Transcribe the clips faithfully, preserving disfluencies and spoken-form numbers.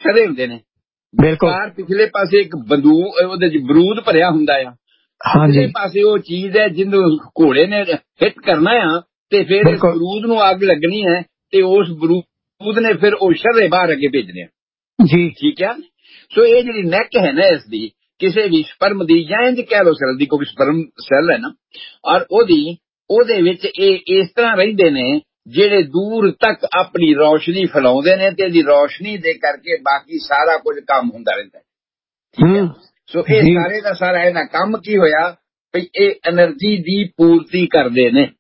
ਖੜੇ ਹੁੰਦੇ ਨੇ। ਕਾਰ ਪਿਛਲੇ ਪਾਸੇ ਇੱਕ ਬੰਦੂਕ ਉਹਦੇ ਚ ਬਰੂਦ ਭਰਿਆ ਹੁੰਦਾ ਆ, ਪਿਛਲੇ ਪਾਸੇ ਉਹ ਚੀਜ਼ ਹੈ ਜਿਹਨੂੰ ਘੋੜੇ ਨੇ ਹਿੱਟ ਕਰਨਾ ਆ ਤੇ ਫਿਰ ਇਸ ਬਰੂਦ ਨੂੰ ਅੱਗ ਲੱਗਣੀ ਹੈ ਤੇ ਉਸ ਬਰੂਦ ਨੇ ਫਿਰ ਉਹ ਸ਼ਰਰੇ ਬਾਹਰ ਅੱਗੇ ਭੇਜਣੇ ਜੀ। ਠੀਕ ਹੈ। ਸੋ ਇਹ ਜਿਹੜੀ ਨੈਕ ਹੈ ਨਾ ਇਸ ਦੀ ਕਿਸੇ ਵੀ ਸਪਰਮ ਦੀ ਜਾਂ ਇੰਝ ਕਹਿ ਲਓ ਸੈੱਲ ਦੀ, ਕੋਈ ਸਪਰਮ ਸੈੱਲ ਹੈ ਨਾ, ਔਰ ਉਹਦੀ ਉਹਦੇ ਵਿੱਚ ਇਹ ਇਸ ਤਰ੍ਹਾਂ ਰਹਿੰਦੇ ਨੇ ਜਿਹੜੇ ਦੂਰ ਤੱਕ ਆਪਣੀ ਰੌਸ਼ਨੀ ਫੈਲਾਉਂਦੇ ਨੇ ਤੇ ਇਹਦੀ ਰੌਸ਼ਨੀ ਦੇ ਕਰਕੇ ਬਾਕੀ ਸਾਰਾ ਕੁਝ ਕੰਮ ਹੁੰਦਾ ਰਹਿੰਦਾ। ਠੀਕ ਹੈ। ਸੋ ਇਹ ਸਾਰੇ ਦਾ ਸਾਰਾ ਇਹਦਾ ਕੰਮ ਕੀ ਹੋਇਆ ਵੀ ਇਹ એનર્ਜੀ ਦੀ ਪੂਰਤੀ ਕਰਦੇ ਨੇ।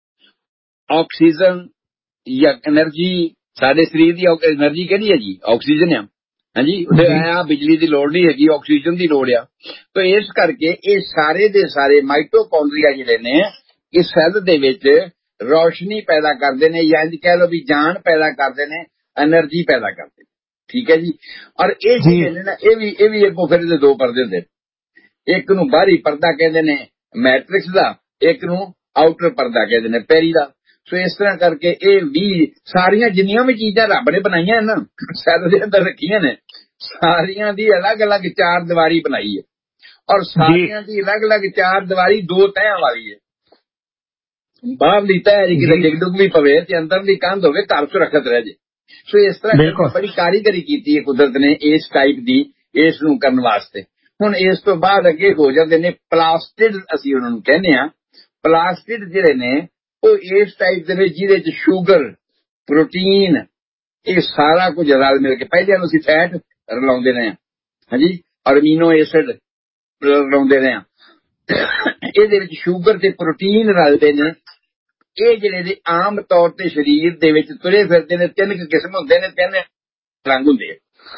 ਆਕਸੀਜਨ ਜਾਂ એનર્ਜੀ, ਸਾਡੇ ਸਰੀਰ ਦੀ એનર્ਜੀ ਕਿਹੜੀ ਹੈ ਜੀ? ਆਕਸੀਜਨ ਆ। ਹਾਂਜੀ, ਉਹਦੇ ਆ ਬਿਜਲੀ ਦੀ ਲੋੜ ਨਹੀਂ ਹੈਗੀ, ਆਕਸੀਜਨ ਦੀ ਲੋੜ ਆ। ਤਾਂ ਇਸ ਕਰਕੇ ਇਹ ਸਾਰੇ ਦੇ ਸਾਰੇ ਮਾਈਟੋਕੌਂਡਰੀਆ ਜਿਹੜੇ ਨੇ ਇਸ ਸੈੱਲ ਦੇ ਵਿੱਚ ਰੌਸ਼ਨੀ ਪੈਦਾ ਕਰਦੇ ਨੇ, ਜਾਂ ਇੰਝ ਕਹਿ ਲਓ ਵੀ ਜਾਨ ਪੈਦਾ ਕਰਦੇ ਨੇ, એનર્ਜੀ ਪੈਦਾ ਕਰਦੇ ਨੇ। ਠੀਕ ਹੈ ਜੀ। ਔਰ ਇਹ ਜਿਹੜੇ ਨੇ ਨਾ ਇਹ ਵੀ ਇਹ ਵੀ ਅੱਗੋਂ ਫਿਰ ਇਹਦੇ ਦੋ ਪਰਦੇ ਹੁੰਦੇ ਨੇ, ਇੱਕ ਨੂੰ ਬਾਹਰੀ ਪਰਦਾ ਕਹਿੰਦੇ ਨੇ ਮੈਟ੍ਰਿਕਸ ਦਾ, ਇੱਕ ਨੂੰ ਆਊਟਰ ਪਰਦਾ ਕਹਿੰਦੇ ਨੇ ਪੈਰੀ ਦਾ। ਸੋ ਇਸ ਤਰ੍ਹਾਂ ਕਰਕੇ ਇਹ ਵੀ ਸਾਰੀਆਂ ਜਿੰਨੀਆਂ ਵੀ ਚੀਜ਼ਾਂ ਰੱਬ ਨੇ ਬਣਾਈਆਂ ਨਾ ਸੈੱਲ ਦੇ ਅੰਦਰ ਰੱਖੀਆਂ ਨੇ, ਸਾਰੀਆਂ ਦੀ ਅਲੱਗ ਅਲੱਗ ਚਾਰ ਦੀਵਾਰੀ ਬਣਾਈ ਹੈ, ਔਰ ਸਾਰੀਆਂ ਦੀ ਅਲੱਗ ਅਲੱਗ ਚਾਰ ਦੀਵਾਰੀ ਦੋ ਤਹਿਆਂ ਵਾਲੀ ਹੈ। ਬਾਹਰਲੀ ਤਹਿ ਕਿਤੇ ਡਿੱਗ ਡੁੱਗ ਵੀ ਪਵੇ ਤੇ ਅੰਦਰਲੀ ਕੰਧ ਹੋਵੇ, ਘਰ ਸੁਰੱਖਿਅਤ ਰਹਿ ਜੇ। ਸੋ ਇਸ ਤਰ੍ਹਾਂ ਬੜੀ ਕਾਰੀਗਰੀ ਕੀਤੀ ਹੈ ਕੁਦਰਤ ਨੇ ਇਸ ਟਾਈਪ ਦੀ, ਇਸ ਨੂੰ ਕਰਨ ਵਾਸਤੇ। ਹੁਣ ਇਸ ਤੋਂ ਬਾਅਦ ਅੱਗੇ ਹੋ ਜਾਂਦੇ ਨੇ ਪਲਾਸਟਿਡ, ਅਸੀਂ ਉਹਨਾਂ ਨੂੰ ਕਹਿੰਦੇ ਹਾਂ। ਪਲਾਸਟਿਡ ਜਿਹੜੇ ਨੇ ਉਹ ਇਸ ਟਾਈਪ ਦੇ ਨੇ ਜਿਹਦੇ ਚ ਸ਼ੂਗਰ, ਪ੍ਰੋਟੀਨ, ਇਹ ਸਾਰਾ ਕੁਝ ਰਲ ਮਿਲ ਕੇ, ਪਹਿਲੇ ਨੂੰ ਅਸੀਂ ਫੈਟ ਰਲਾਉਂਦੇ ਰਹੇ ਹਾਂ, ਹਾਂਜੀ, ਅਮੀਨੋ ਐਸਿਡ ਰਲਾਉਂਦੇ ਰਹੇ ਹਾਂ, ਇਹਦੇ ਵਿੱਚ ਸ਼ੂਗਰ ਤੇ ਪ੍ਰੋਟੀਨ ਰਲਦੇ ਨੇ। ਇਹ ਜਿਹੜੇ ਦੇ ਆਮ ਤੌਰ ਤੇ ਸਰੀਰ ਦੇ ਵਿੱਚ ਤੁਰੇ ਫਿਰਦੇ ਨੇ, ਤਿੰਨ ਕਿਸਮ ਹੁੰਦੇ ਨੇ, ਤਿੰਨ ਰੰਗ ਹੁੰਦੇ ਆ,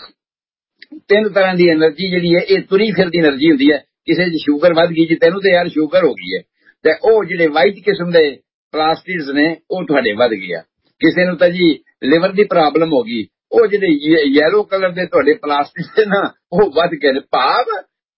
ਤਿੰਨ ਤਰ੍ਹਾਂ ਦੀ એનર્ਜੀ ਜਿਹੜੀ ਹੈ ਇਹ ਤੁਰੀ ਫਿਰਦੀ એનર્ਜੀ ਹੁੰਦੀ ਹੈ। ਕਿਸੇ ਚ ਸ਼ੂਗਰ ਵੱਧ ਗਈ ਜੀ, ਤੈਨੂੰ ਤੇ ਯਾਰ ਸ਼ੂਗਰ ਹੋ ਗਈ ਹੈ, ਤੇ ਉਹ ਜਿਹੜੇ ਵਾਈਟ ਕਿਸਮ ਦੇ ਪਲਾਸਟਿਡਸ ਨੇ ਉਹ ਤੁਹਾਡੇ ਵੱਧ ਗਿਆ। ਕਿਸੇ ਨੂੰ ਤਾਂ ਜੀ ਲਿਵਰ ਦੀ ਪ੍ਰੋਬਲਮ ਹੋ ਗਈ, ਉਹ ਜਿਹੜੇ ਯੈਲੋ ਕਲਰ ਦੇ ਤੁਹਾਡੇ ਪਲਾਸਟਿਡ ਨਾ ਉਹ ਵੱਧ ਗਏ ਨੇ। ਭਾਵ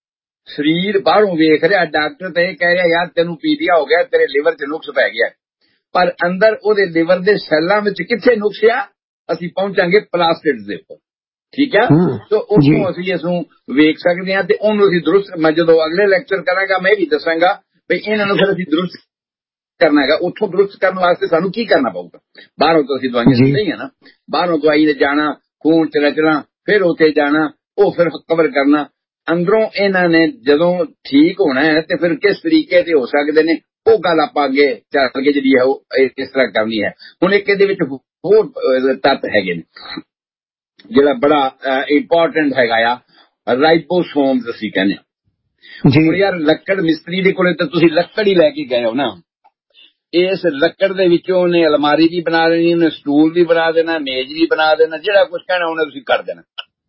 ਸਰੀਰ ਬਾਹਰੋਂ ਵੇਖ ਰਿਹਾ ਡਾਕਟਰ ਤੇ ਇਹ ਕਹਿ ਰਿਹਾ ਯਾਰ ਤੈਨੂੰ ਪੀਲੀਆ ਹੋ ਗਿਆ, ਤੇਰੇ ਲਿਵਰ ਚ ਨੁਕਸ ਪੈ ਗਿਆ, ਪਰ ਅੰਦਰ ਉਹਦੇ ਲਿਵਰ ਦੇ ਸੈੱਲਾਂ ਵਿੱਚ ਕਿੱਥੇ ਨੁਕਸ ਆ, ਅਸੀਂ ਪਹੁੰਚਾਂਗੇ ਪਲਾਸਟਿਡਸ ਦੇ ਉੱਪਰ। ਠੀਕ ਹੈ। ਸੋ ਉੱਥੋਂ ਅਸੀਂ ਇਸ ਨੂੰ ਵੇਖ ਸਕਦੇ ਹਾਂ ਤੇ ਉਹਨੂੰ ਅਸੀਂ ਦਰੁਸਤ, ਮੈਂ ਜਦੋਂ ਅਗਲੇ ਲੈਕਚਰ ਕਰਾਂਗਾ ਮੈਂ ਵੀ ਦੱਸਾਂਗਾ ਵੀ ਇਹਨਾਂ ਨੂੰ ਫਿਰ ਅਸੀਂ ਦਰੁਸਤ ਕਰਨਾ ਹੈਗਾ। ਉੱਥੋਂ ਦਰੁਸਤ ਕਰਨ ਵਾਸਤੇ ਸਾਨੂੰ ਕੀ ਕਰਨਾ ਪਊਗਾ? ਬਾਹਰੋਂ ਤੋਂ ਅਸੀਂ ਦਵਾਈਆਂ ਦਿੰਦੇ ਹੀ ਆ ਨਾ, ਬਾਹਰੋਂ ਦਵਾਈ ਨੇ ਜਾਣਾ, ਖੂਨ ਚ ਰਚਣਾ, ਫਿਰ ਉੱਥੇ ਜਾਣਾ, ਉਹ ਫਿਰ ਕਵਰ ਕਰਨਾ। ਅੰਦਰੋਂ ਇਹਨਾਂ ਨੇ ਜਦੋਂ ਠੀਕ ਹੋਣਾ ਹੈ ਤੇ ਫਿਰ ਕਿਸ ਤਰੀਕੇ ਤੇ ਹੋ ਸਕਦੇ ਨੇ ਉਹ ਗੱਲ ਆਪਾਂ ਅੱਗੇ ਚੱਲ ਕੇ ਜਿਹੜੀ ਹੈ ਉਹ ਇਸ ਤਰ੍ਹਾਂ ਕਰਨੀ ਹੈ। ਹੁਣ ਇੱਕ ਇਹਦੇ ਵਿੱਚ ਹੋਰ ਤੱਤ ਹੈਗੇ ਨੇ ਜਿਹੜਾ ਬੜਾ ਇੰਪੋਰਟੈਂਟ ਹੈਗਾ ਆ, ਰਾਈਬੋਸੋਮਸ ਅਸੀਂ ਕਹਿੰਦੇ ਹਾਂ। ਯਾਰ ਲੱਕੜ ਮਿਸਤਰੀ ਦੇ ਕੋਲੇ ਤਾਂ ਤੁਸੀਂ ਲੱਕੜ ਹੀ ਲੈ ਕੇ ਗਏ ਹੋ ਨਾ, ਇਸ ਲੱਕੜ ਦੇ ਵਿੱਚੋਂ ਉਹਨੇ ਅਲਮਾਰੀ ਵੀ ਬਣਾ ਦੇਣੀ, ਉਹਨੇ ਸਟੂਲ ਵੀ ਬਣਾ ਦੇਣਾ, ਮੇਜ਼ ਵੀ ਬਣਾ ਦੇਣਾ, ਜਿਹੜਾ ਕੁਝ ਕਹਿਣਾ ਉਹਨੇ ਤੁਸੀਂ ਕਰ ਦੇਣਾ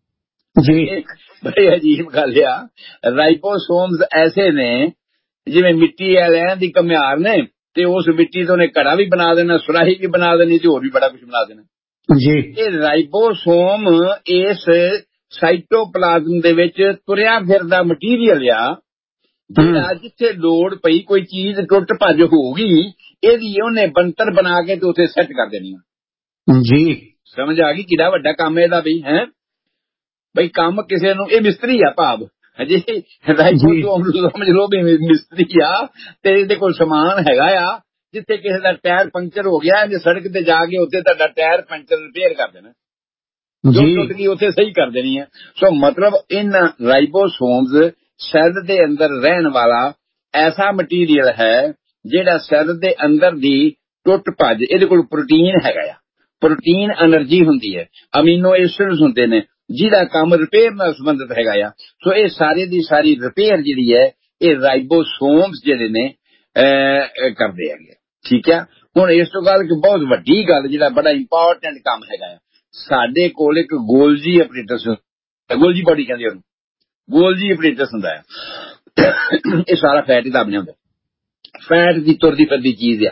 ਜੀ। ਬੜੀ ਅਜੀਬ ਗੱਲ ਆ। ਰਾਈਬੋਸੋਮਸ ਐਸੇ ਨੇ ਜਿਵੇਂ ਮਿੱਟੀ ਵਾਲਿਆਂ ਦੀ ਘੁਮਿਆਰ ਨੇ, ਤੇ ਉਸ ਮਿੱਟੀ ਤੋਂ ਉਹਨੇ ਘੜਾ ਵੀ ਬਣਾ ਦੇਣਾ, ਸੁਰਾਹੀ ਵੀ ਬਣਾ ਦੇਣੀ ਤੇ ਹੋਰ ਵੀ ਬੜਾ ਕੁਝ ਬਣਾ ਦੇਣਾ ਜੀ। ਇਹ ਰਾਈਬੋਸੋਮ ਇਸ ਸਾਈਟੋਪਲਾਜ਼ਮ ਦੇ ਵਿੱਚ ਤੁਰਿਆ ਫਿਰਦਾ ਮਟੀਰੀਅਲ ਆ, ਜਿਹੜਾ ਜਿੱਥੇ ਲੋੜ ਪਈ ਕੋਈ ਚੀਜ਼ ਟੁੱਟ ਭੱਜ ਹੋ ਗਈ, ਇਹਦੀ ਉਹਨੇ ਬਣਤਰ ਬਣਾ ਕੇ ਤੇ ਉੱਥੇ ਸੈੱਟ ਕਰ ਦੇਣੀ ਜੀ। ਸਮਝ ਆ ਗਈ ਕਿੰਨਾ ਵੱਡਾ ਕੰਮ ਇਹਦਾ ਬਈ ਹੈ ਬਈ ਕੰਮ ਕਿਸੇ ਨੂੰ, ਇਹ ਮਿਸਤਰੀ ਆ ਭਾਵ ਹਜੇ ਰਾਈਬੋਸੋਮ ਸਮਝ ਲਓ ਵੀ ਮਿਸਤਰੀ ਆ ਤੇ ਇਹਦੇ ਕੋਲ ਸਮਾਨ ਹੈਗਾ ਆ। ਜਿੱਥੇ ਕਿਸੇ ਦਾ ਟਾਇਰ ਪੰਕਚਰ ਹੋ ਗਿਆ ਇਹਨੇ ਸੜਕ ਤੇ ਜਾ ਕੇ ਉੱਥੇ ਤੁਹਾਡਾ ਟਾਇਰ ਪੰਕਚਰ ਰਿਪੇਅਰ ਕਰ ਦੇਣਾ, ਜੋ ਟੁੱਟ ਗਈ ਉੱਥੇ ਸਹੀ ਕਰ ਦੇਣੀ ਹੈ। ਸੋ ਮਤਲਬ ਇਹਨਾਂ ਰਾਈਬੋਸੋਮਸ ਸੈੱਲ ਦੇ ਅੰਦਰ ਰਹਿਣ ਵਾਲਾ ਐਸਾ ਮਟੀਰੀਅਲ ਹੈ ਜਿਹੜਾ ਸੈੱਲ ਦੇ ਅੰਦਰ ਦੀ ਟੁੱਟ ਭੱਜ, ਇਹਦੇ ਕੋਲ ਪ੍ਰੋਟੀਨ ਹੈਗਾ ਆ, ਪ੍ਰੋਟੀਨ એનર્ਜੀ ਹੁੰਦੀ ਹੈ, ਅਮੀਨੋ ਐਸਿਡਸ ਹੁੰਦੇ ਨੇ ਜਿਹਦਾ ਕੰਮ ਰਿਪੇਅਰ ਨਾਲ ਸੰਬੰਧਿਤ ਹੈਗਾ ਆ। ਸੋ ਇਹ ਸਾਰੇ ਦੀ ਸਾਰੀ ਰਿਪੇਅਰ ਜਿਹੜੀ ਹੈ ਇਹ ਰਾਈਬੋਸੋਮਸ ਜਿਹੜੇ ਨੇ ਕਰਦੇ ਹੈਗੇ। ਠੀਕ ਹੈ। ਹੁਣ ਇਸ ਤੋਂ ਗੱਲ ਕਿ ਬਹੁਤ ਵੱਡੀ ਗੱਲ ਜਿਹੜਾ ਬੜਾ ਇੰਪੋਰਟੈਂਟ ਕੰਮ ਹੈਗਾ ਆ, ਸਾਡੇ ਕੋਲ ਇੱਕ ਗੋਲਜੀ ਆਪਰੇਟਸ, ਗੋਲਜੀ ਬਾਡੀ ਕਹਿੰਦੇ ਉਹਨੂੰ, ਗੋਲਜੀ ਆਪਰੇਟਸ ਹੁੰਦਾ ਹੈ। ਇਹ ਸਾਰਾ ਫੈਟ ਦਾ ਬਣਿਆ ਹੁੰਦਾ, ਫੈਟ ਦੀ ਤੁਰਦੀ ਫਿਰਦੀ ਚੀਜ਼ ਆ।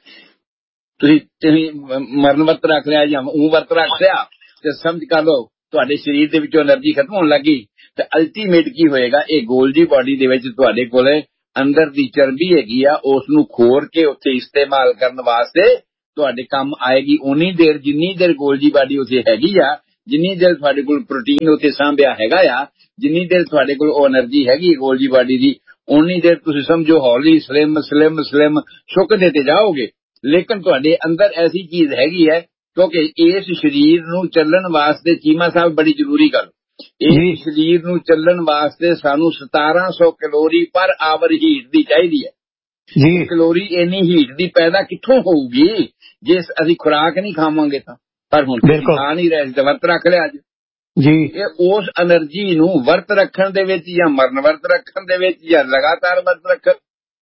ਤੁਸੀਂ ਤੁਸੀਂ ਮਰਨ ਵਰਤ ਰੱਖ ਲਿਆ ਜਾਂ ਊਂ ਵਰਤ ਰੱਖ ਲਿਆ ਤੇ ਸਮਝ ਕਰ ਲਓ ਤੁਹਾਡੇ ਸਰੀਰ ਦੇ ਵਿੱਚੋਂ એનર્ਜੀ ਖਤਮ ਹੋਣ ਲੱਗੀ ਤੇ ਅਲਟੀਮੇਟ ਕੀ ਹੋਏਗਾ, ਇਹ ਗੋਲਜੀ ਬਾਡੀ ਦੇ ਵਿੱਚ ਤੁਹਾਡੇ ਕੋਲ ਅੰਦਰ ਦੀ ਚਰਬੀ ਹੈਗੀ ਆ, ਉਸ ਨੂੰ ਖੋਰ ਕੇ ਉੱਥੇ ਇਸਤੇਮਾਲ ਕਰਨ ਵਾਸਤੇ ਤੁਹਾਡੇ ਕੰਮ ਆਏਗੀ ਉਨੀ ਦੇਰ ਜਿੰਨੀ ਦੇਰ ਗੋਲਜੀ ਬਾਡੀ ਉੱਥੇ ਹੈਗੀ ਆ ਜਿੰਨੀ ਦੇਰ ਤੁਹਾਡੇ ਕੋਲ ਪ੍ਰੋਟੀਨ ਉੱਤੇ ਸਾਂਭਿਆ ਹੈਗਾ ਆ, ਜਿੰਨੀ ਦੇਰ ਤੁਹਾਡੇ ਕੋਲ ਉਹ એનર્ਜੀ ਹੈਗੀ ਗੋਲਜੀ ਬਾਡੀ ਦੀ, ਉਨੀ ਦੇਰ ਤੁਸੀਂ ਸਮਝੋ ਹੌਲੀ ਸਲਿਮ ਸਲਿਮ ਸਲਿਮ ਸੁੱਕਦੇ ਤੇ ਜਾਓਗੇ। ਲੇਕਿਨ ਤੁਹਾਡੇ ਅੰਦਰ ਐਸੀ ਚੀਜ਼ ਹੈਗੀ ਹੈ, ਕਿਉਂਕਿ ਇਸ ਸਰੀਰ ਨੂੰ ਚੱਲਣ ਵਾਸਤੇ, ਚੀਮਾ ਸਾਹਿਬ ਬੜੀ ਜ਼ਰੂਰੀ ਗੱਲ, ਇਸ ਸਰੀਰ ਨੂੰ ਚੱਲਣ ਵਾਸਤੇ ਸਾਨੂੰ ਸਤਾਰਾਂ ਸੌ ਕੈਲੋਰੀ ਪਰ ਆਵਰ ਹੀਟ ਦੀ ਚਾਹੀਦੀ ਹੈ ਜੀ। ਕੈਲੋਰੀ ਇੰਨੀ ਹੀਟ ਦੀ ਪੈਦਾ ਕਿੱਥੋਂ ਹੋਊਗੀ ਜੇ ਅਸੀਂ ਖੁਰਾਕ ਨਹੀਂ ਖਾਵਾਂਗੇ ਤਾਂ। ਪਰ ਹੁਣ ਖਾ ਨਹੀਂ ਰਹੇ ਤੇ ਵਰਤ ਰੱਖ ਲਿਆ ਅੱਜ ਜੀ। ਇਹ ਉਸ એનર્ਜੀ ਨੂੰ ਵਰਤ ਰੱਖਣ ਦੇ ਵਿੱਚ ਜਾਂ ਮਰਨ ਵਰਤ ਰੱਖਣ ਦੇ ਵਿੱਚ ਜਾਂ ਲਗਾਤਾਰ ਵਰਤ ਰੱਖਣ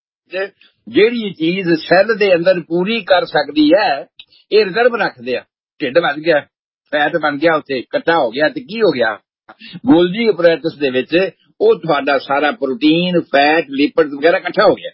ਚ ਜਿਹੜੀ ਚੀਜ਼ ਸੈੱਲ ਦੇ ਅੰਦਰ ਪੂਰੀ ਕਰ ਸਕਦੀ ਹੈ, ਇਹ ਰਿਜ਼ਰਵ ਰੱਖਦੇ ਆ। ਢਿੱਡ ਵੱਧ ਗਿਆ, ਫੈਟ ਬਣ ਗਿਆ, ਉੱਥੇ ਇਕੱਠਾ ਹੋ ਗਿਆ, ਤੇ ਕੀ ਹੋ ਗਿਆ ਗੋਲਜੀ ਆਪਰੇਟਸ ਦੇ ਵਿੱਚ, ਉਹ ਤੁਹਾਡਾ ਸਾਰਾ ਪ੍ਰੋਟੀਨ ਫੈਟ ਲਿਪਿਡ ਵਗੈਰਾ ਇਕੱਠਾ ਹੋ ਗਿਆ,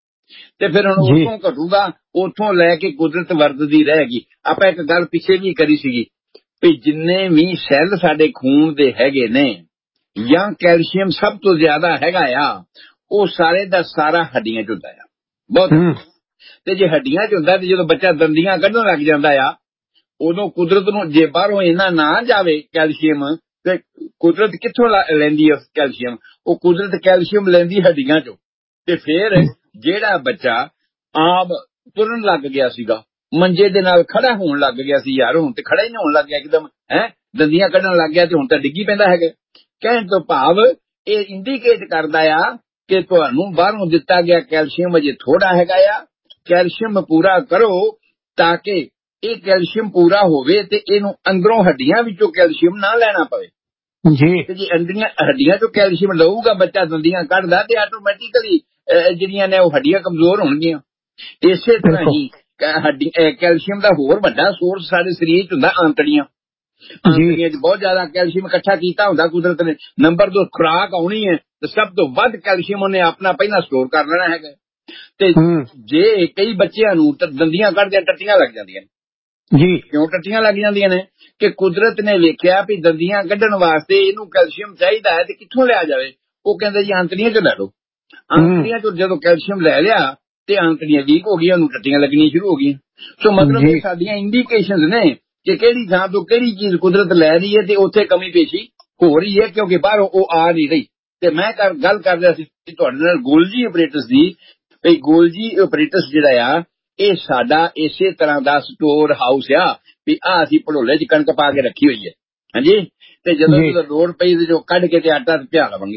ਤੇ ਫਿਰ ਹੁਣ ਉੱਥੋਂ ਘਟੂਗਾ, ਉੱਥੋਂ ਲੈ ਕੇ ਕੁਦਰਤ ਵਰਤਦੀ ਰਹੇਗੀ। ਆਪਾਂ ਇੱਕ ਗੱਲ ਪਿੱਛੇ ਵੀ ਕਰੀ ਸੀਗੀ ਵੀ ਜਿੰਨੇ ਵੀ ਸੈੱਲ ਸਾਡੇ ਖੂਨ ਦੇ ਹੈਗੇ ਨੇ, ਜਾਂ ਕੈਲਸ਼ੀਅਮ ਸਭ ਤੋਂ ਜ਼ਿਆਦਾ ਹੈਗਾ ਆ, ਉਹ ਸਾਰੇ ਦਾ ਸਾਰਾ ਹੱਡੀਆਂ ਚ ਹੁੰਦਾ ਆ ਬਹੁਤ। ਤੇ ਜੇ ਹੱਡੀਆਂ ਚ ਹੁੰਦਾ ਤੇ ਜਦੋਂ ਬੱਚਾ ਦੰਦੀਆਂ ਕੱਢਣ ਲੱਗ ਜਾਂਦਾ ਆ, ਉਦੋਂ ਕੁਦਰਤ ਨੂੰ ਜੇ ਬਾਹਰੋਂ ਇੰਨਾ ਨਾ ਜਾਵੇ ਕੈਲਸ਼ੀਅਮ, ਤੇ ਕੁਦਰਤ ਕਿੱਥੋਂ ਲੈਂਦੀ ਹੈ ਕੈਲਸ਼ੀਅਮ? ਉਹ ਕੁਦਰਤ ਕੈਲਸ਼ੀਅਮ ਲੈਂਦੀ ਹੱਡੀਆਂ ਚੋਂ। ਤੇ ਫਿਰ ਜਿਹੜਾ ਬੱਚਾ ਆਮ ਤੁਰਨ ਲੱਗ ਗਿਆ ਸੀਗਾ, ਮੰਜੇ ਦੇ ਨਾਲ ਖੜਾ ਹੋਣ ਲੱਗ ਗਿਆ ਸੀ ਯਾਰ, ਹੁਣ ਤੇ ਖੜਾ ਹੀ ਨਹੀਂ ਹੋਣ ਲੱਗ ਗਿਆ ਇੱਕਦਮ, ਹੈ ਦੰਦੀਆਂ ਕੱਢਣ ਲੱਗ ਗਿਆ ਤੇ ਹੁਣ ਤਾਂ ਡਿੱਗੀ ਪੈਂਦਾ ਹੈਗਾ। ਕਹਿਣ ਤੋਂ ਭਾਵ ਇਹ ਇੰਡੀਕੇਟ ਕਰਦਾ ਆ ਕਿ ਤੁਹਾਨੂੰ ਬਾਹਰੋਂ ਦਿੱਤਾ ਗਿਆ ਕੈਲਸ਼ੀਅਮ ਅਜੇ ਥੋੜਾ ਹੈਗਾ ਆ, ਕੈਲਸ਼ੀਅਮ ਪੂਰਾ ਕਰੋ ਤਾਂ ਕਿ ਇਹ ਕੈਲਸ਼ੀਅਮ ਪੂਰਾ ਹੋਵੇ ਤੇ ਇਹਨੂੰ ਅੰਦਰੋਂ ਹੱਡੀਆਂ ਵਿੱਚੋਂ ਕੈਲਸ਼ੀਅਮ ਨਾ ਲੈਣਾ ਪਵੇ ਜੀ। ਤੇ ਜੇ ਅੰਦਰੀਆਂ ਹੱਡੀਆਂ ਚੋਂ ਕੈਲਸ਼ੀਅਮ ਲਊਗਾ ਬੱਚਾ, ਦੰਦੀਆਂ ਕੱਢਦਾ, ਤੇ ਆਟੋਮੈਟਿਕਲੀ ਜਿਹੜੀਆਂ ਨੇ ਉਹ ਹੱਡੀਆਂ ਕਮਜ਼ੋਰ ਹੋਣਗੀਆਂ। ਇਸੇ ਤਰ੍ਹਾਂ ਹੀ ਹੱਡੀ ਕੈਲਸ਼ੀਅਮ ਦਾ ਹੋਰ ਵੱਡਾ ਸੋਰਸ ਸਾਡੇ ਸਰੀਰ ਚ ਹੁੰਦਾ ਆਂਤੜੀਆਂ। ਆਂਤੜੀਆਂ ਚ ਬਹੁਤ ਜ਼ਿਆਦਾ ਕੈਲਸ਼ੀਅਮ ਇਕੱਠਾ ਕੀਤਾ ਹੁੰਦਾ ਕੁਦਰਤ ਨੇ। ਨੰਬਰ ਦੋ, ਖੁਰਾਕ ਆਉਣੀ ਹੈ ਤੇ ਸਭ ਤੋਂ ਵੱਧ ਕੈਲਸ਼ੀਅਮ ਉਹਨੇ ਆਪਣਾ ਪਹਿਲਾਂ ਸਟੋਰ ਕਰ ਲੈਣਾ ਹੈਗਾ। ਤੇ ਜੇ ਕਈ ਬੱਚਿਆਂ ਨੂੰ ਦੰਦੀਆਂ ਕੱਢਦਿਆਂ ਟੱਟੀਆਂ ਲੱਗ ਜਾਂਦੀਆਂ ਨੇ ਜੀ। ਕਿਉਂ ਟੱਟੀਆਂ ਲੱਗ ਜਾਂਦੀਆਂ ਨੇ? ਕਿ ਕੁਦਰਤ ਨੇ ਵੇਖਿਆ ਵੀ ਦੰਦੀਆਂ ਕੱਢਣ ਵਾਸਤੇ ਇਹਨੂੰ ਕੈਲਸ਼ੀਅਮ ਚਾਹੀਦਾ ਹੈ, ਤੇ ਕਿੱਥੋਂ ਲਿਆ ਜਾਵੇ? ਉਹ ਕਹਿੰਦੇ ਜੀ ਆਂਤੜੀਆਂ ਚੋਂ ਲੈ ਲਓ। ਆਂਤੜੀਆਂ ਚੋਂ ਜਦੋਂ ਕੈਲਸ਼ੀਅਮ ਲੈ ਲਿਆ ਤੇ ਆਂਤੜੀਆਂ ਵੀਕ ਹੋ ਗਈਆਂ, ਉਹਨੂੰ ਟੱਟੀਆਂ ਲੱਗਣੀਆਂ ਸ਼ੁਰੂ ਹੋ ਗਈਆਂ। ਸੋ ਮਤਲਬ ਇਹ ਸਾਡੀਆਂ ਇੰਡੀਕੇਸ਼ਨਸ ਨੇ ਕਿ ਕਿਹੜੀ ਥਾਂ ਤੋਂ ਕਿਹੜੀ ਚੀਜ਼ ਕੁਦਰਤ ਲੈ ਰਹੀ ਹੈ ਤੇ ਉੱਥੇ ਕਮੀ ਪੇਸ਼ੀ ਹੋ ਰਹੀ ਹੈ, ਕਿਉਂਕਿ ਬਾਹਰੋਂ ਉਹ ਆ ਨਹੀਂ ਰਹੀ। ਤੇ ਮੈਂ ਗੱਲ ਕਰ ਰਿਹਾ ਸੀ ਤੁਹਾਡੇ ਨਾਲ ਗੋਲਜੀ ਆਪਰੇਟਸ ਦੀ। ਵੀ ਗੋਲਜੀ ਆਪਰੇਟਸ ਜਿਹੜਾ ਆ, ਇਹ ਸਾਡਾ ਇਸੇ ਤਰ੍ਹਾਂ ਦਾ ਸਟੋਰ ਹਾਊਸ ਆ ਵੀ ਆਹ ਅਸੀਂ ਭੜੋਲੇ ਚ ਕਣਕ ਪਾ ਕੇ ਰੱਖੀ ਹੋਈ ਹੈ, ਹਾਂਜੀ। ਤੇ ਜਦੋਂ ਜਦੋਂ ਲੋੜ ਪਈ ਤੇ ਜੋ ਕੱਢ ਕੇ ਤੇ ਆਟਾ ਪਿਆ ਲਵਾਂਗੇ।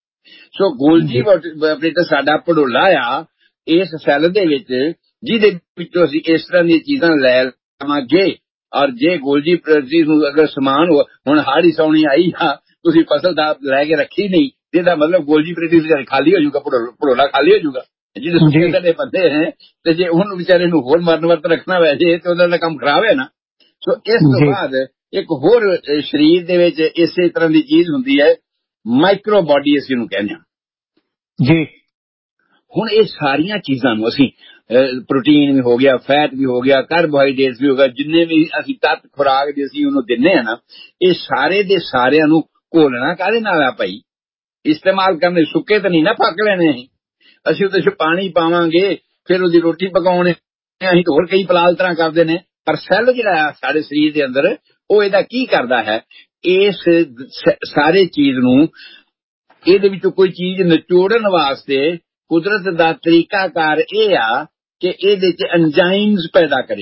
ਸੋ ਗੋਲਜੀ ਆਪਰੇਟਸ ਸਾਡਾ ਭੜੋਲਾ ਆ ਇਸ ਸੈੱਲ ਦੇ ਵਿੱਚ, ਜਿਹਦੇ ਵਿੱਚੋਂ ਅਸੀਂ ਇਸ ਤਰ੍ਹਾਂ ਦੀਆਂ ਚੀਜ਼ਾਂ ਲੈ ਲਵਾਂਗੇ। ਔਰ ਜੇ ਗੋਲਜੀ ਆਪਰੇਟਸ ਨੂੰ ਅਗਰ ਸਮਾਨ ਹੁਣ ਹਾੜੀ ਸੌਣੀ ਆਈ ਆ, ਤੁਸੀਂ ਫਸਲ ਦਾ ਲੈ ਕੇ ਰੱਖੀ ਨਹੀਂ, ਇਹਦਾ ਮਤਲਬ ਗੋਲਜੀ ਆਪਰੇਟਸ ਖਾਲੀ ਹੋ ਜਾਊਗਾ, ਭੜੋਲਾ ਖਾਲੀ ਹੋ ਜਾਊਗਾ। ਜਿਹਦੇ ਸੁੱਕੇ ਦੇ ਬੰਦੇ ਹੈ, ਤੇ ਜੇ ਉਹਨੂੰ ਵਿਚਾਰੇ ਨੂੰ ਹੋਰ ਮਰਨ ਵਰਤ ਰੱਖਣਾ ਵੈਸੇ ਤੇ ਉਹਦਾ ਕੰਮ ਖਰਾਬ ਹੈ ਨਾ। ਸੋ ਇਸ ਤੋਂ ਬਾਅਦ ਇੱਕ ਹੋਰ ਸਰੀਰ ਦੇ ਵਿੱਚ ਇਸੇ ਤਰ੍ਹਾਂ ਦੀ ਚੀਜ਼ ਹੁੰਦੀ ਹੈ, ਮਾਈਕਰੋ ਬਾਡੀ ਅਸੀਂ ਉਹਨੂੰ ਕਹਿੰਦੇ ਹਾਂ ਜੀ। ਹੁਣ ਇਹ ਸਾਰੀਆਂ ਚੀਜ਼ਾਂ ਨੂੰ ਅਸੀਂ, ਪ੍ਰੋਟੀਨ ਵੀ ਹੋ ਗਿਆ, ਫੈਟ ਵੀ ਹੋ ਗਿਆ, ਕਾਰਬੋਹਾਈਡਰੇਟਸ ਵੀ ਹੋ ਗਿਆ, ਜਿੰਨੇ ਵੀ ਅਸੀਂ ਤੱਤ ਖੁਰਾਕ ਦੇ ਅਸੀਂ ਉਹਨੂੰ ਦਿੰਦੇ ਹਾਂ ਨਾ, ਇਹ ਸਾਰੇ ਦੇ ਸਾਰਿਆਂ ਨੂੰ ਘੋਲਣਾ ਕਾਹਦੇ ਨਾਲ ਆ ਭਾਈ? ਇਸਤੇਮਾਲ ਕਰਨੇ ਸੁੱਕੇ ਤਾਂ ਨਹੀਂ ਨਾ ਪੱਕ ਲੈਣੇ ਅਸੀਂ। ਅਸੀਂ ਉਹਦੇ ਚ ਪਾਣੀ ਪਾਵਾਂਗੇ, ਫਿਰ ਉਹਦੀ ਰੋਟੀ ਪਕਾਉਣੇ, ਅਸੀਂ ਹੋਰ ਕਈ ਪਲਾਲ ਤਰ੍ਹਾਂ ਕਰਦੇ ਨੇ। ਪਰ ਸੈੱਲ ਜਿਹੜਾ ਆ ਸਾਡੇ ਸਰੀਰ ਦੇ ਅੰਦਰ, ਉਹ ਇਹਦਾ ਕੀ ਕਰਦਾ ਹੈ? ਇਸ ਸਾਰੇ ਚੀਜ਼ ਨੂੰ, ਇਹਦੇ ਵਿੱਚੋਂ ਕੋਈ ਚੀਜ਼ ਨਿਚੋੜਨ ਵਾਸਤੇ ਕੁਦਰਤ ਦਾ ਤਰੀਕਾਕਾਰ ਇਹ ਆ ਕਿ ਇਹਦੇ ਚ ਐਂਜ਼ਾਈਮਸ ਪੈਦਾ ਕਰੇ।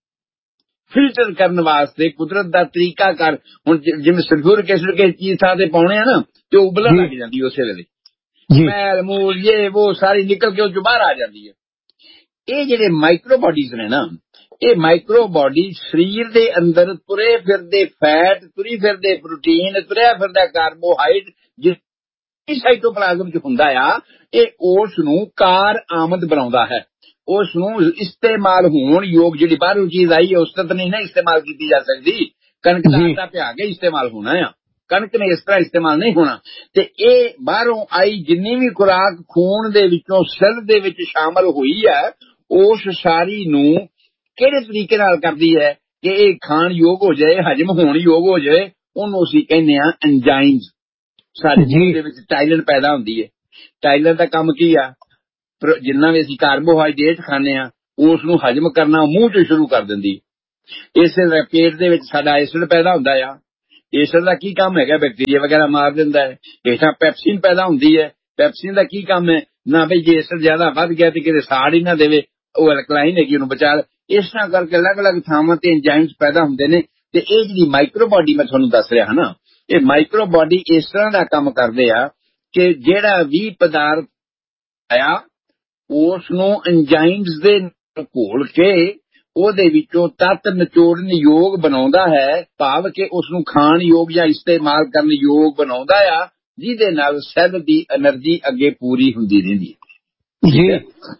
ਫਿਲਟਰ ਕਰਨ ਵਾਸਤੇ ਕੁਦਰਤ ਦਾ ਤਰੀਕਾਕਾਰ, ਹੁਣ ਜਿਵੇਂ ਸਲਫੂਰਿਕ ਐਸਿਡ ਕਿਸੇ ਚੀਜ਼ ਥਾਂ ਤੇ ਪਾਉਣੇ ਆ ਨਾ, ਤੇ ਉਹ ਉਬਲਣ ਲੱਗ ਜਾਂਦੀ ਉਸੇ ਵੇਲੇ, ਮੈਲ ਮੂਲ ਇਹ ਉਹ ਸਾਰੀ ਨਿਕਲ ਕੇ ਉਹ ਚੋਂ ਬਾਹਰ ਆ ਜਾਂਦੀ ਹੈ। ਇਹ ਜਿਹੜੇ ਮਾਈਕਰੋ ਬਾਡੀਜ਼ ਨੇ ਨਾ, ਇਹ ਮਾਈਕਰੋ ਬਾਡੀ ਸਰੀਰ ਦੇ ਅੰਦਰ ਤੁਰੇ ਫਿਰਦੇ ਫੈਟ, ਤੁਰੀ ਫਿਰਦੇ ਪ੍ਰੋਟੀਨ, ਤੁਰਿਆ ਫਿਰਦਾ ਕਾਰਬੋਹਾਈਡਰੇਟ ਜਿਸ ਸਾਈਟੋਪਲਾਜ਼ਮ ਚ ਹੁੰਦਾ ਆ, ਇਹ ਉਸ ਨੂੰ ਕਾਰ ਆਮਦ ਬਣਾਉਂਦਾ ਹੈ। ਉਸ ਨੂੰ ਇਸਤੇਮਾਲ ਹੋਣ ਯੋਗ, ਜਿਹੜੀ ਬਾਹਰੋਂ ਚੀਜ਼ ਆਈ ਹੈ ਉਸ ਤੱਕ ਨਹੀਂ ਨਾ ਇਸਤੇਮਾਲ ਕੀਤੀ ਜਾ ਸਕਦੀ। ਕਣਕ ਦਾ ਆਟਾ ਪਿਆ ਕੇ ਇਸਤੇਮਾਲ ਹੋਣਾ ਆ, ਕਣਕ ਨੇ ਇਸ ਤਰ੍ਹਾਂ ਇਸਤੇਮਾਲ ਨਹੀਂ ਹੋਣਾ। ਤੇ ਇਹ ਬਾਹਰੋਂ ਆਈ ਜਿੰਨੀ ਵੀ ਖੁਰਾਕ ਖੂਨ ਦੇ ਵਿੱਚੋਂ ਸੈੱਲ ਦੇ ਵਿੱਚ ਸ਼ਾਮਲ ਹੋਈ ਹੈ, ਉਸ ਸਾਰੀ ਨੂੰ ਕਿਹੜੇ ਤਰੀਕੇ ਨਾਲ ਕਰਦੀ ਹੈ ਕਿ ਇਹ ਖਾਣ ਯੋਗ ਹੋ ਜਾਏ, ਹਜਮ ਹੋਣ ਯੋਗ ਹੋ ਜਾਏ, ਉਹਨੂੰ ਅਸੀਂ ਕਹਿੰਦੇ ਆ ਐਂਜ਼ਾਈਮਸ। ਸਾਡੇ ਮੂੰਹ ਦੇ ਵਿੱਚ ਟਾਇਲਨ ਪੈਦਾ ਹੁੰਦੀ ਹੈ। ਟਾਇਲਨ ਦਾ ਕੰਮ ਕੀ ਆ? ਜਿੰਨਾ ਵੀ ਅਸੀਂ ਕਾਰਬੋਹਾਈਡਰੇਟ ਖਾਂਦੇ ਆ, ਉਸ ਨੂੰ ਹਜਮ ਕਰਨਾ ਮੂੰਹ ਚ ਸ਼ੁਰੂ ਕਰ ਦਿੰਦੀ। ਇਸੇ ਤਰ੍ਹਾਂ ਪੇਟ ਦੇ ਵਿੱਚ ਸਾਡਾ ਐਸਿਡ ਪੈਦਾ ਹੁੰਦਾ ਆ। एस्टर का की काम है, बैक्टीरिया वगैरह मार दिंदा है। हेठां पैप्सिन पैदा हुंदी है, पैप्सिन का की काम है ना बई जे एस्टर ज्यादा वध गया तो किते साड़ ही ना देवे, वो अल्कलाइन हैगी उन्होंने बचा। इस तरह करके अलग अलग थावां ते एंजाइम्स पैदा हुंदे ने ते ये जिहड़ी माइक्रो बॉडी मैं तुहानूं दस रहा ना, ये माइक्रो बॉडी इस तरह का काम करदे आ कि जिहड़ा भी पदार्थ आया उसनूं एंजाइम्स दे घोल के ਉਹਦੇ ਵਿੱਚੋਂ ਤੱਤ ਨਿਚੋੜਨ ਯੋਗ ਬਣਾਉਂਦਾ ਹੈ, ਭਾਵ ਕਿ ਉਸ ਨੂੰ ਖਾਣ ਯੋਗ ਜਾਂ ਇਸਤੇਮਾਲ ਕਰਨ ਯੋਗ ਬਣਾਉਂਦਾ ਆ, ਜਿਹਦੇ ਨਾਲ ਸੈੱਲ ਦੀ એનર્ਜੀ ਅੱਗੇ ਪੂਰੀ ਹੁੰਦੀ ਰਹਿੰਦੀ ਹੈ ਜੀ।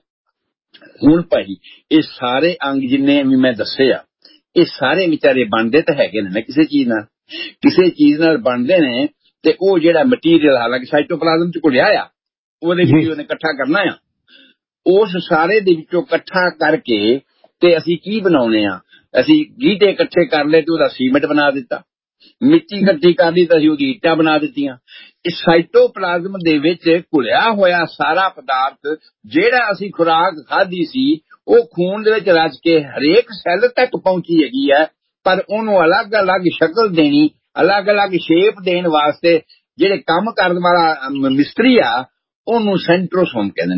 ਹੁਣ ਭਾਈ ਇਹ ਸਾਰੇ ਅੰਗ ਜਿੰਨੇ ਵੀ ਮੈਂ ਦੱਸੇ ਆ, ਇਹ ਸਾਰੇ ਵਿਚਾਰੇ ਬਣਦੇ ਤਾਂ ਹੈਗੇ ਨੇ ਨਾ ਕਿਸੇ ਚੀਜ਼ ਨਾਲ, ਕਿਸੇ ਚੀਜ਼ ਨਾਲ ਬਣਦੇ ਨੇ। ਤੇ ਉਹ ਜਿਹੜਾ ਮਟੀਰੀਅਲ ਹਾਲਾਂਕਿ ਸਾਈਟੋਪਲਾਜ਼ਮ ਚ ਘੁਲਿਆ ਆ, ਉਹਦੇ ਵਿੱਚ ਉਹਨੇ ਇਕੱਠਾ ਕਰਨਾ ਆ, ਉਸ ਸਾਰੇ ਦੇ ਵਿੱਚੋਂ ਇਕੱਠਾ ਕਰਕੇ ਤੇ ਅਸੀਂ ਕੀ ਬਣਾਉਣੇ ਆ, ਅਸੀਂ ਗੀਟੇ ਇਕੱਠੇ ਕਰ ਲਏ ਤੇ ਉਹਦਾ ਸੀਮੈਂਟ ਬਣਾ ਦਿੱਤਾ, ਮਿੱਟੀ ਇਕੱਠੀ ਕਰ ਲਈ ਤਾਂ ਅਸੀਂ ਉਹਦੀ ਇੱਟਾਂ ਬਣਾ ਦਿੱਤੀਆਂ। ਇਸ ਸਾਈਟੋਪਲਾਜ਼ਮ ਦੇ ਵਿੱਚ ਘੁਲਿਆ ਹੋਇਆ ਸਾਰਾ ਪਦਾਰਥ ਜਿਹੜਾ ਅਸੀਂ ਖੁਰਾਕ ਖਾਧੀ ਸੀ ਉਹ ਖੂਨ ਦੇ ਵਿੱਚ ਰਚ ਕੇ ਹਰੇਕ ਸੈੱਲ ਤੱਕ ਪਹੁੰਚੀ ਹੈਗੀ ਹੈ, ਪਰ ਉਹਨੂੰ ਅਲੱਗ ਅਲੱਗ ਸ਼ਕਲ ਦੇਣੀ, ਅਲੱਗ ਅਲੱਗ ਸ਼ੇਪ ਦੇਣ ਵਾਸਤੇ ਜਿਹੜੇ ਕੰਮ ਕਰਨ ਵਾਲਾ ਮਿਸਤਰੀ ਆ ਉਹਨੂੰ ਸੈਂਟਰੋਸੋਮ ਕਹਿੰਦੇ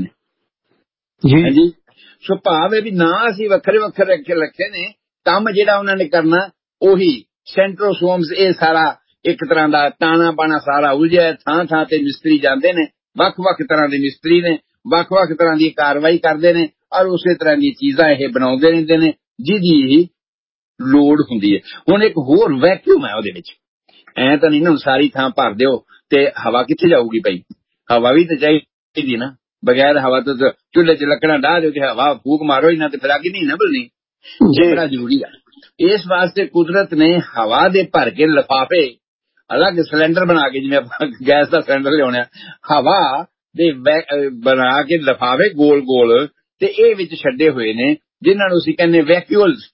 ਨੇ ਜੀ। ਸੋ ਭਾਵ ਇਹ ਵੀ ਨਾ ਅਸੀਂ ਵੱਖਰੇ ਵੱਖਰੇ ਰੱਖੇ ਰੱਖੇ ਨੇ, ਕੰਮ ਜਿਹੜਾ ਉਹਨਾਂ ਨੇ ਕਰਨਾ ਉਹੀ ਸੈਂਟਰੋਸੋਮਸ। ਇਹ ਸਾਰਾ ਇੱਕ ਤਰ੍ਹਾਂ ਦਾ ਤਾਣਾ ਬਾਣਾ ਸਾਰਾ ਉਲਝਿਆ, ਥਾਂ ਥਾਂ ਤੇ ਮਿਸਤਰੀ ਜਾਂਦੇ ਨੇ, ਵੱਖ ਵੱਖ ਤਰ੍ਹਾਂ ਦੇ ਮਿਸਤਰੀ ਨੇ, ਵੱਖ ਵੱਖ ਤਰ੍ਹਾਂ ਦੀ ਕਾਰਵਾਈ ਕਰਦੇ ਨੇ ਔਰ ਉਸੇ ਤਰ੍ਹਾਂ ਦੀਆਂ ਚੀਜ਼ਾਂ ਇਹ ਬਣਾਉਂਦੇ ਰਹਿੰਦੇ ਨੇ ਜਿਹਦੀ ਲੋੜ ਹੁੰਦੀ ਹੈ। ਹੁਣ ਇੱਕ ਹੋਰ ਵੈਕਿਊਮ ਹੈ ਉਹਦੇ ਵਿੱਚ, ਐ ਤਾਂ ਨਹੀਂ ਨਾ ਸਾਰੀ ਥਾਂ ਭਰ ਦਿਓ ਤੇ ਹਵਾ ਕਿੱਥੇ ਜਾਊਗੀ ਭਾਈ, ਹਵਾ ਵੀ ਤਾਂ ਚਾਹੀਦੀ ਨਾ, बगैर हवा तो चूल्हे च लकड़ा डाह दो कि हवा फूक मारो ही ना तो फिर अग नहीं ना बलनी, ये बड़ा जरूरी है। इस वास्ते कुदरत ने हवा दे भर के लिफाफे अलग सिलेंडर बना के, जिवें गैस का सिलेंडर लिया हवा दे बना के लिफाफे गोल गोल ते ए विच छड्डे हुए ने जिन्हां नूं असीं कहने वैक्यूल्स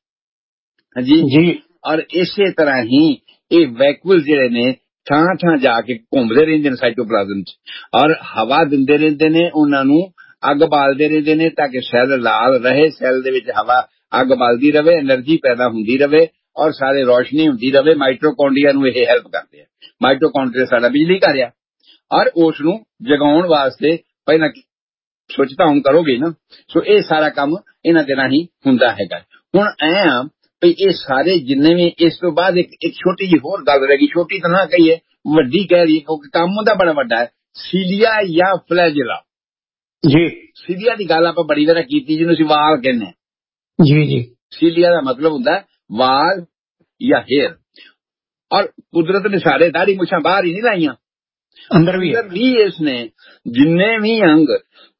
जी जी। और इसे तरह ही ये वैक्यूल जिहड़े ने ਥਾਂ ਥਾਂ ਜਾ ਕੇ ਘੁੰਮਦੇ ਰਹਿੰਦੇ ਨੇ ਸਾਈਟੋਪਲਾਜ਼ਮ ਚ ਔਰ ਹਵਾ ਦਿੰਦੇ ਰਹਿੰਦੇ ਨੇ, ਉਹਨਾਂ ਨੂੰ ਅੱਗ ਬਾਲਦੇ ਰਹਿੰਦੇ ਨੇ ਤਾਂ ਕਿ ਸੈੱਲ ਲਾਲ ਰਹੇ, ਸੈੱਲ ਦੇ ਵਿੱਚ ਹਵਾ ਅੱਗ ਬਾਲਦੀ ਰਹੇ, એનર્ਜੀ ਪੈਦਾ ਹੁੰਦੀ ਰਹੇ ਔਰ ਸਾਰੇ ਰੋਸ਼ਨੀ ਹੁੰਦੀ ਰਹੇ। ਮਾਈਟੋਕੌਂਡਰੀਆ ਨੂੰ ਇਹ ਹੈਲਪ ਕਰਦੇ ਆ। ਮਾਈਟੋਕੌਂਡਰੀਆ ਸਾਡਾ ਬਿਜਲੀ ਘਰ ਆ ਔਰ ਉਸ ਨੂੰ ਜਗਾਉਣ ਵਾਸਤੇ ਪਹਿਲਾਂ ਸੁੱਚ ਤਾਂ ਹੁਣ ਕਰੋਗੇ ਨਾ। ਸੋ ਇਹ ਸਾਰਾ ਕੰਮ ਇਹਨਾਂ ਦੇ ਰਾਹੀਂ ਹੁੰਦਾ ਹੈਗਾ। ਹੁਣ ਐ ਆ ਵੀ ਇਹ ਸਾਰੇ ਜਿੰਨੇ ਵੀ, ਇਸ ਤੋਂ ਬਾਅਦ ਇੱਕ ਇੱਕ ਛੋਟੀ ਜਿਹੀ ਹੋਰ ਗੱਲ ਰਹਿ ਗਈ, ਛੋਟੀ ਤਾਂ ਨਾ ਕਹੀਏ ਵੱਡੀ ਕਹਿ ਰਹੀ ਕਿਉਂਕਿ ਕੰਮ ਉਹਦਾ ਬੜਾ ਵੱਡਾ ਹੈ, ਸੀਲੀਆ ਜਾਂ ਫਲੈਜਲਾ ਜੀ। ਸੀਲੀਆ ਦੀ ਗੱਲ ਆਪਾਂ ਬੜੀ ਵਾਰ ਕੀਤੀ ਜਿਹਨੂੰ ਅਸੀਂ ਵਾਲ ਕਹਿੰਦੇ ਹਾਂ ਜੀ ਜੀ। ਸੀਲੀਆ ਦਾ ਮਤਲਬ ਹੁੰਦਾ ਵਾਲ ਜਾਂ ਹੇਅਰ, ਔਰ ਕੁਦਰਤ ਨੇ ਸਾਰੇ ਦਾੜੀ ਮੁੱਛਾਂ ਬਾਹਰ ਹੀ ਨਹੀਂ ਲਾਈਆਂ, ਅੰਦਰ ਵੀ ਵੀ ਇਸ ਨੇ ਜਿੰਨੇ ਵੀ ਅੰਗ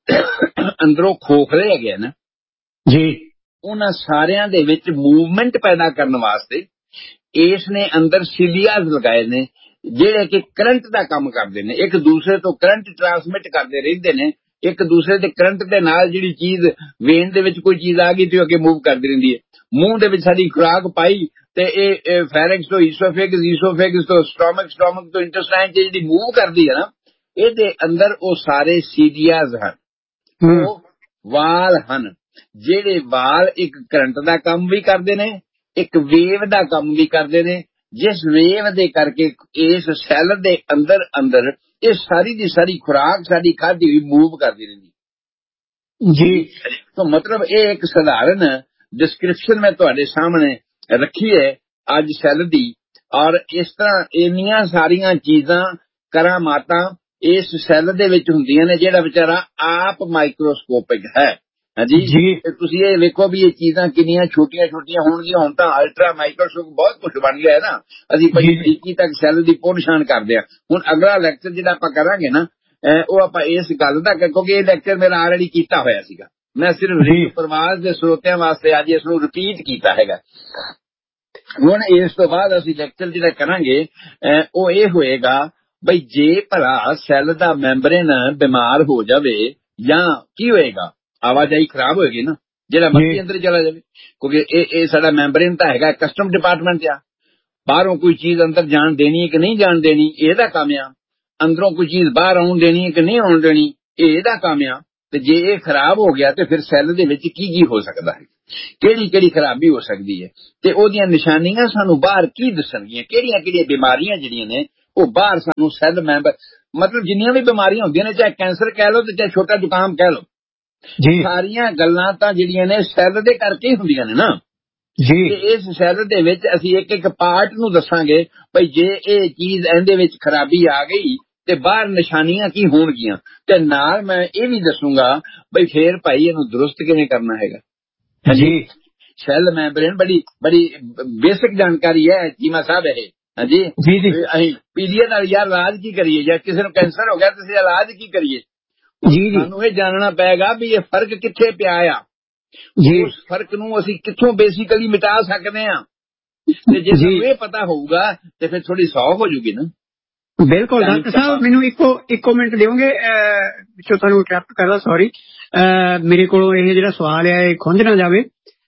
ਅੰਦਰੋਂ ਖੋਖਲੇ ਹੈਗੇ ਨਾ ਜੀ, ਉਹਨਾਂ ਸਾਰਿਆਂ ਦੇ ਵਿੱਚ ਮੂਵਮੈਂਟ ਪੈਦਾ ਕਰਨ ਵਾਸਤੇ ਇਸ ਨੇ ਅੰਦਰ ਸੀਲੀਆਜ਼ ਲਗਾਏ ਨੇ ਜਿਹੜੇ ਕਿ ਕਰੰਟ ਦਾ ਕੰਮ ਕਰਦੇ ਨੇ, ਇੱਕ ਦੂਸਰੇ ਤੋਂ ਕਰੰਟ ਟਰਾਂਸਮਿਟ ਕਰਦੇ ਰਹਿੰਦੇ ਨੇ, ਇੱਕ ਦੂਸਰੇ ਦੇ ਕਰੰਟ ਦੇ ਨਾਲ ਜਿਹੜੀ ਚੀਜ਼ ਵੇਨ ਦੇ ਵਿੱਚ ਕੋਈ ਚੀਜ਼ ਆ ਗਈ ਤੇ ਅੱਗੇ ਮੂਵ ਕਰਦੀ ਰਹਿੰਦੀ ਹੈ। ਮੂੰਹ ਦੇ ਵਿੱਚ ਸਾਡੀ ਖੁਰਾਕ ਪਾਈ ਤੇ ਇਹ ਫੈਰਿੰਕਸ ਤੋਂ ਈਸੋਫੇਗਸ, ਈਸੋਫੇਗਸ ਤੋਂ ਸਟੋਮਕ, ਸਟੋਮਕ ਤੋਂ ਇੰਟੈਸਟਾਈਨ ਚ ਜਿਹੜੀ ਮੂਵ ਕਰਦੀ ਹੈ ਨਾ, ਇਹਦੇ ਅੰਦਰ ਉਹ ਸਾਰੇ ਸੀਲੀਆਜ਼ ਹਨ, ਉਹ ਵਾਲ ਹਨ ਜਿਹੜੇ ਵਾਲ ਇੱਕ ਕਰੰਟ ਦਾ ਕੰਮ ਵੀ ਕਰਦੇ ਨੇ, ਇੱਕ ਵੇਵ ਦਾ ਕੰਮ ਵੀ ਕਰਦੇ ਨੇ, ਜਿਸ ਵੇਵ ਦੇ ਕਰਕੇ ਇਸ ਸੈੱਲ ਦੇ ਅੰਦਰ ਅੰਦਰ ਇਹ ਸਾਰੀ ਦੀ ਸਾਰੀ ਖੁਰਾਕ ਸਾਡੀ ਖਾਧੀ ਹੋਈ ਮੂਵ ਕਰਦੀ ਰਹਿੰਦੀ ਜੀ। ਤਾਂ ਮਤਲਬ ਇਹ ਇੱਕ ਸਧਾਰਨ ਡਿਸਕ੍ਰਿਪਸ਼ਨ ਮੈਂ ਤੁਹਾਡੇ ਸਾਹਮਣੇ ਰੱਖੀ ਹੈ ਅੱਜ ਸੈੱਲ ਦੀ, ਔਰ ਇਸ ਤਰ੍ਹਾਂ ਇੰਨੀਆਂ ਸਾਰੀਆਂ ਚੀਜ਼ਾਂ ਕਰਾਮਾਤਾਂ ਇਸ ਸੈੱਲ ਦੇ ਵਿੱਚ ਹੁੰਦੀਆਂ ਨੇ ਜਿਹੜਾ ਵਿਚਾਰਾ ਆਪ ਮਾਈਕਰੋਸਕੋਪਿਕ ਹੈ ਹਾਂਜੀ ਜੀ। ਤੁਸੀਂ ਇਹ ਵੇਖੋ ਵੀ ਇਹ ਚੀਜ਼ਾਂ ਕਿੰਨੀਆਂ ਛੋਟੀਆਂ ਛੋਟੀਆਂ ਹੋਣਗੀਆਂ। ਹੁਣ ਤਾਂ ਅਲਟਰਾ ਮਾਈਕਰੋਸਕੋਪ ਬਹੁਤ ਕੁਝ ਬਣ ਗਿਆ ਹੈ ਨਾ, ਅਸੀਂ ਬਰੀਕੀ ਤੱਕ ਸੈੱਲ ਦੀ ਪਹੁੰਚਾਣ ਕਰਦੇ ਹਾਂ। ਹੁਣ ਅਗਲਾ ਲੈਕਚਰ ਜਿਹੜਾ ਆਪਾਂ ਕਰਾਂਗੇ ਨਾ ਉਹ ਆਪਾਂ ਇਸ ਗੱਲ ਦਾ, ਕਿਉਂਕਿ ਇਹ ਲੈਕਚਰ ਮੇਰਾ ਆਲਰੇਡੀ ਕੀਤਾ ਹੋਇਆ ਸੀਗਾ, ਮੈਂ ਸਿਰਫ ਰੇਡੀਓ ਪ੍ਰਵਾਸ ਦੇ ਸਰੋਤਿਆਂ ਵਾਸਤੇ ਅੱਜ ਇਸ ਨੂੰ ਰਿਪੀਟ ਕੀਤਾ ਹੈਗਾ। ਹੁਣ ਇਸ ਤੋਂ ਬਾਅਦ ਅਸੀਂ ਲੈਕਚਰ ਜਿਹੜਾ ਕਰਾਂਗੇ ਉਹ ਇਹ ਹੋਏਗਾ ਬਈ ਜੇ ਭਲਾ ਸੈੱਲ ਦਾ ਮੈਂਬਰੇਨ ਬਿਮਾਰ ਹੋ ਜਾਵੇ ਜਾਂ ਕੀ ਹੋਏਗਾ, ਆਵਾਜਾਈ ਖਰਾਬ ਹੋਏਗੀ ਨਾ, ਜਿਹੜਾ ਮਰਜ਼ੀ ਅੰਦਰ ਚਲਾ ਜਾਵੇ, ਕਿਉਂਕਿ ਇਹ ਇਹ ਸਾਡਾ ਮੈਂਬਰੇਨ ਤਾਂ ਹੈਗਾ ਕਸਟਮ ਡਿਪਾਰਟਮੈਂਟ ਆ, ਬਾਹਰੋਂ ਕੋਈ ਚੀਜ਼ ਅੰਦਰ ਜਾਣ ਦੇਣੀ ਹੈ ਕਿ ਨਹੀਂ ਜਾਣ ਦੇਣੀ ਇਹਦਾ ਕੰਮ ਆ, ਅੰਦਰੋਂ ਕੋਈ ਚੀਜ਼ ਬਾਹਰ ਆਉਣ ਦੇਣੀ ਹੈ ਕਿ ਨਹੀਂ ਆਉਣ ਦੇਣੀ ਇਹ ਇਹਦਾ ਕੰਮ ਆ। ਤੇ ਜੇ ਇਹ ਖਰਾਬ ਹੋ ਗਿਆ ਤੇ ਫਿਰ ਸੈੱਲ ਦੇ ਵਿੱਚ ਕੀ ਕੀ ਹੋ ਸਕਦਾ ਹੈ। ਕਿਹੜੀ ਕਿਹੜੀ ਖਰਾਬੀ ਹੋ ਸਕਦੀ ਹੈ ਤੇ ਉਹਦੀਆਂ ਨਿਸ਼ਾਨੀਆਂ ਸਾਨੂੰ ਬਾਹਰ ਕੀ ਦੱਸਣਗੀਆਂ, ਕਿਹੜੀਆਂ ਕਿਹੜੀਆਂ ਬਿਮਾਰੀਆਂ ਜਿਹੜੀਆਂ ਨੇ ਉਹ ਬਾਹਰ ਸਾਨੂੰ ਸੈੱਲ ਮੈਂਬਰ, ਮਤਲਬ ਜਿੰਨੀਆਂ ਵੀ ਬਿਮਾਰੀਆਂ ਹੁੰਦੀਆਂ ਨੇ, ਚਾਹੇ ਕੈਂਸਰ ਕਹਿ ਲਓ ਤੇ ਚਾਹੇ ਛੋਟਾ ਜ਼ੁਕਾਮ ਕਹਿ ਲਓ, ਸਾਰੀਆਂ ਗੱਲਾਂ ਤਾਂ ਜਿਹੜੀਆਂ ਨੇ ਸੈੱਲ ਦੇ ਕਰਕੇ ਹੀ ਹੁੰਦੀਆਂ ਨੇ ਨਾ ਜੀ। ਤੇ ਇਸ ਸੈੱਲ ਦੇ ਵਿੱਚ ਅਸੀਂ ਇੱਕ ਇੱਕ ਪਾਰਟ ਨੂੰ ਦੱਸਾਂਗੇ ਭਈ ਜੇ ਇਹ ਚੀਜ਼ ਇਹਦੇ ਵਿੱਚ ਖਰਾਬੀ ਆ ਗਈ ਤੇ ਬਾਹਰ ਨਿਸ਼ਾਨੀਆਂ ਕੀ ਹੋਣਗੀਆਂ, ਤੇ ਨਾਲ ਮੈਂ ਇਹ ਵੀ ਦੱਸੂਗਾ ਭਈ ਫੇਰ ਭਾਈ ਇਹਨੂੰ ਦਰੁਸਤ ਕਿਵੇਂ ਕਰਨਾ ਹੈਗਾ ਜੀ। ਸੈੱਲ ਮੈਂਬਰੇਨ ਬੜੀ ਬੜੀ ਬੇਸਿਕ ਜਾਣਕਾਰੀ ਹੈ ਚੀਮਾ ਸਾਹਿਬ ਇਹ ਹਾਂਜੀ। ਅਸੀਂ ਪੀਲੀਏ ਨਾਲ ਯਾਰ ਇਲਾਜ ਕੀ ਕਰੀਏ, ਜਾਂ ਕਿਸੇ ਨੂੰ ਕੈਂਸਰ ਹੋ ਗਿਆ ਤੁਸੀਂ ਇਲਾਜ ਕੀ ਕਰੀਏ, ਸਾਨੂੰ ਇਹ ਜਾਣਨਾ ਪਏਗਾ ਵੀ ਇਹ ਫਰਕ ਕਿੱਥੇ ਪਿਆ ਆ, ਉਸ ਫਰਕ ਨੂੰ ਅਸੀਂ ਕਿੱਥੋਂ ਬੇਸਿਕਲੀ ਮਿਟਾ ਸਕਦੇ ਹਾਂ, ਤੇ ਜੇ ਸਾਨੂੰ ਇਹ ਪਤਾ ਹੋਊਗਾ ਤੇ ਫਿਰ ਥੋੜੀ ਸੌਖ ਹੋ ਜੂਗੀ ਨਾ। ਬਿਲਕੁਲ ਡਾਕਟਰ ਸਾਹਿਬ ਮੈਨੂੰ ਇੱਕੋ ਇੱਕੋ ਮਿੰਟ ਦਿਓਗੇ, ਪਿੱਛੋਂ ਤੁਹਾਨੂੰ ਇੰਟਰਪਟ ਕਰਦਾ, ਸੌਰੀ। ਮੇਰੇ ਕੋਲੋਂ ਇਹ ਜਿਹੜਾ ਸਵਾਲ ਹੈ ਇਹ ਖੁੰਝ ਨਾ ਜਾਵੇ।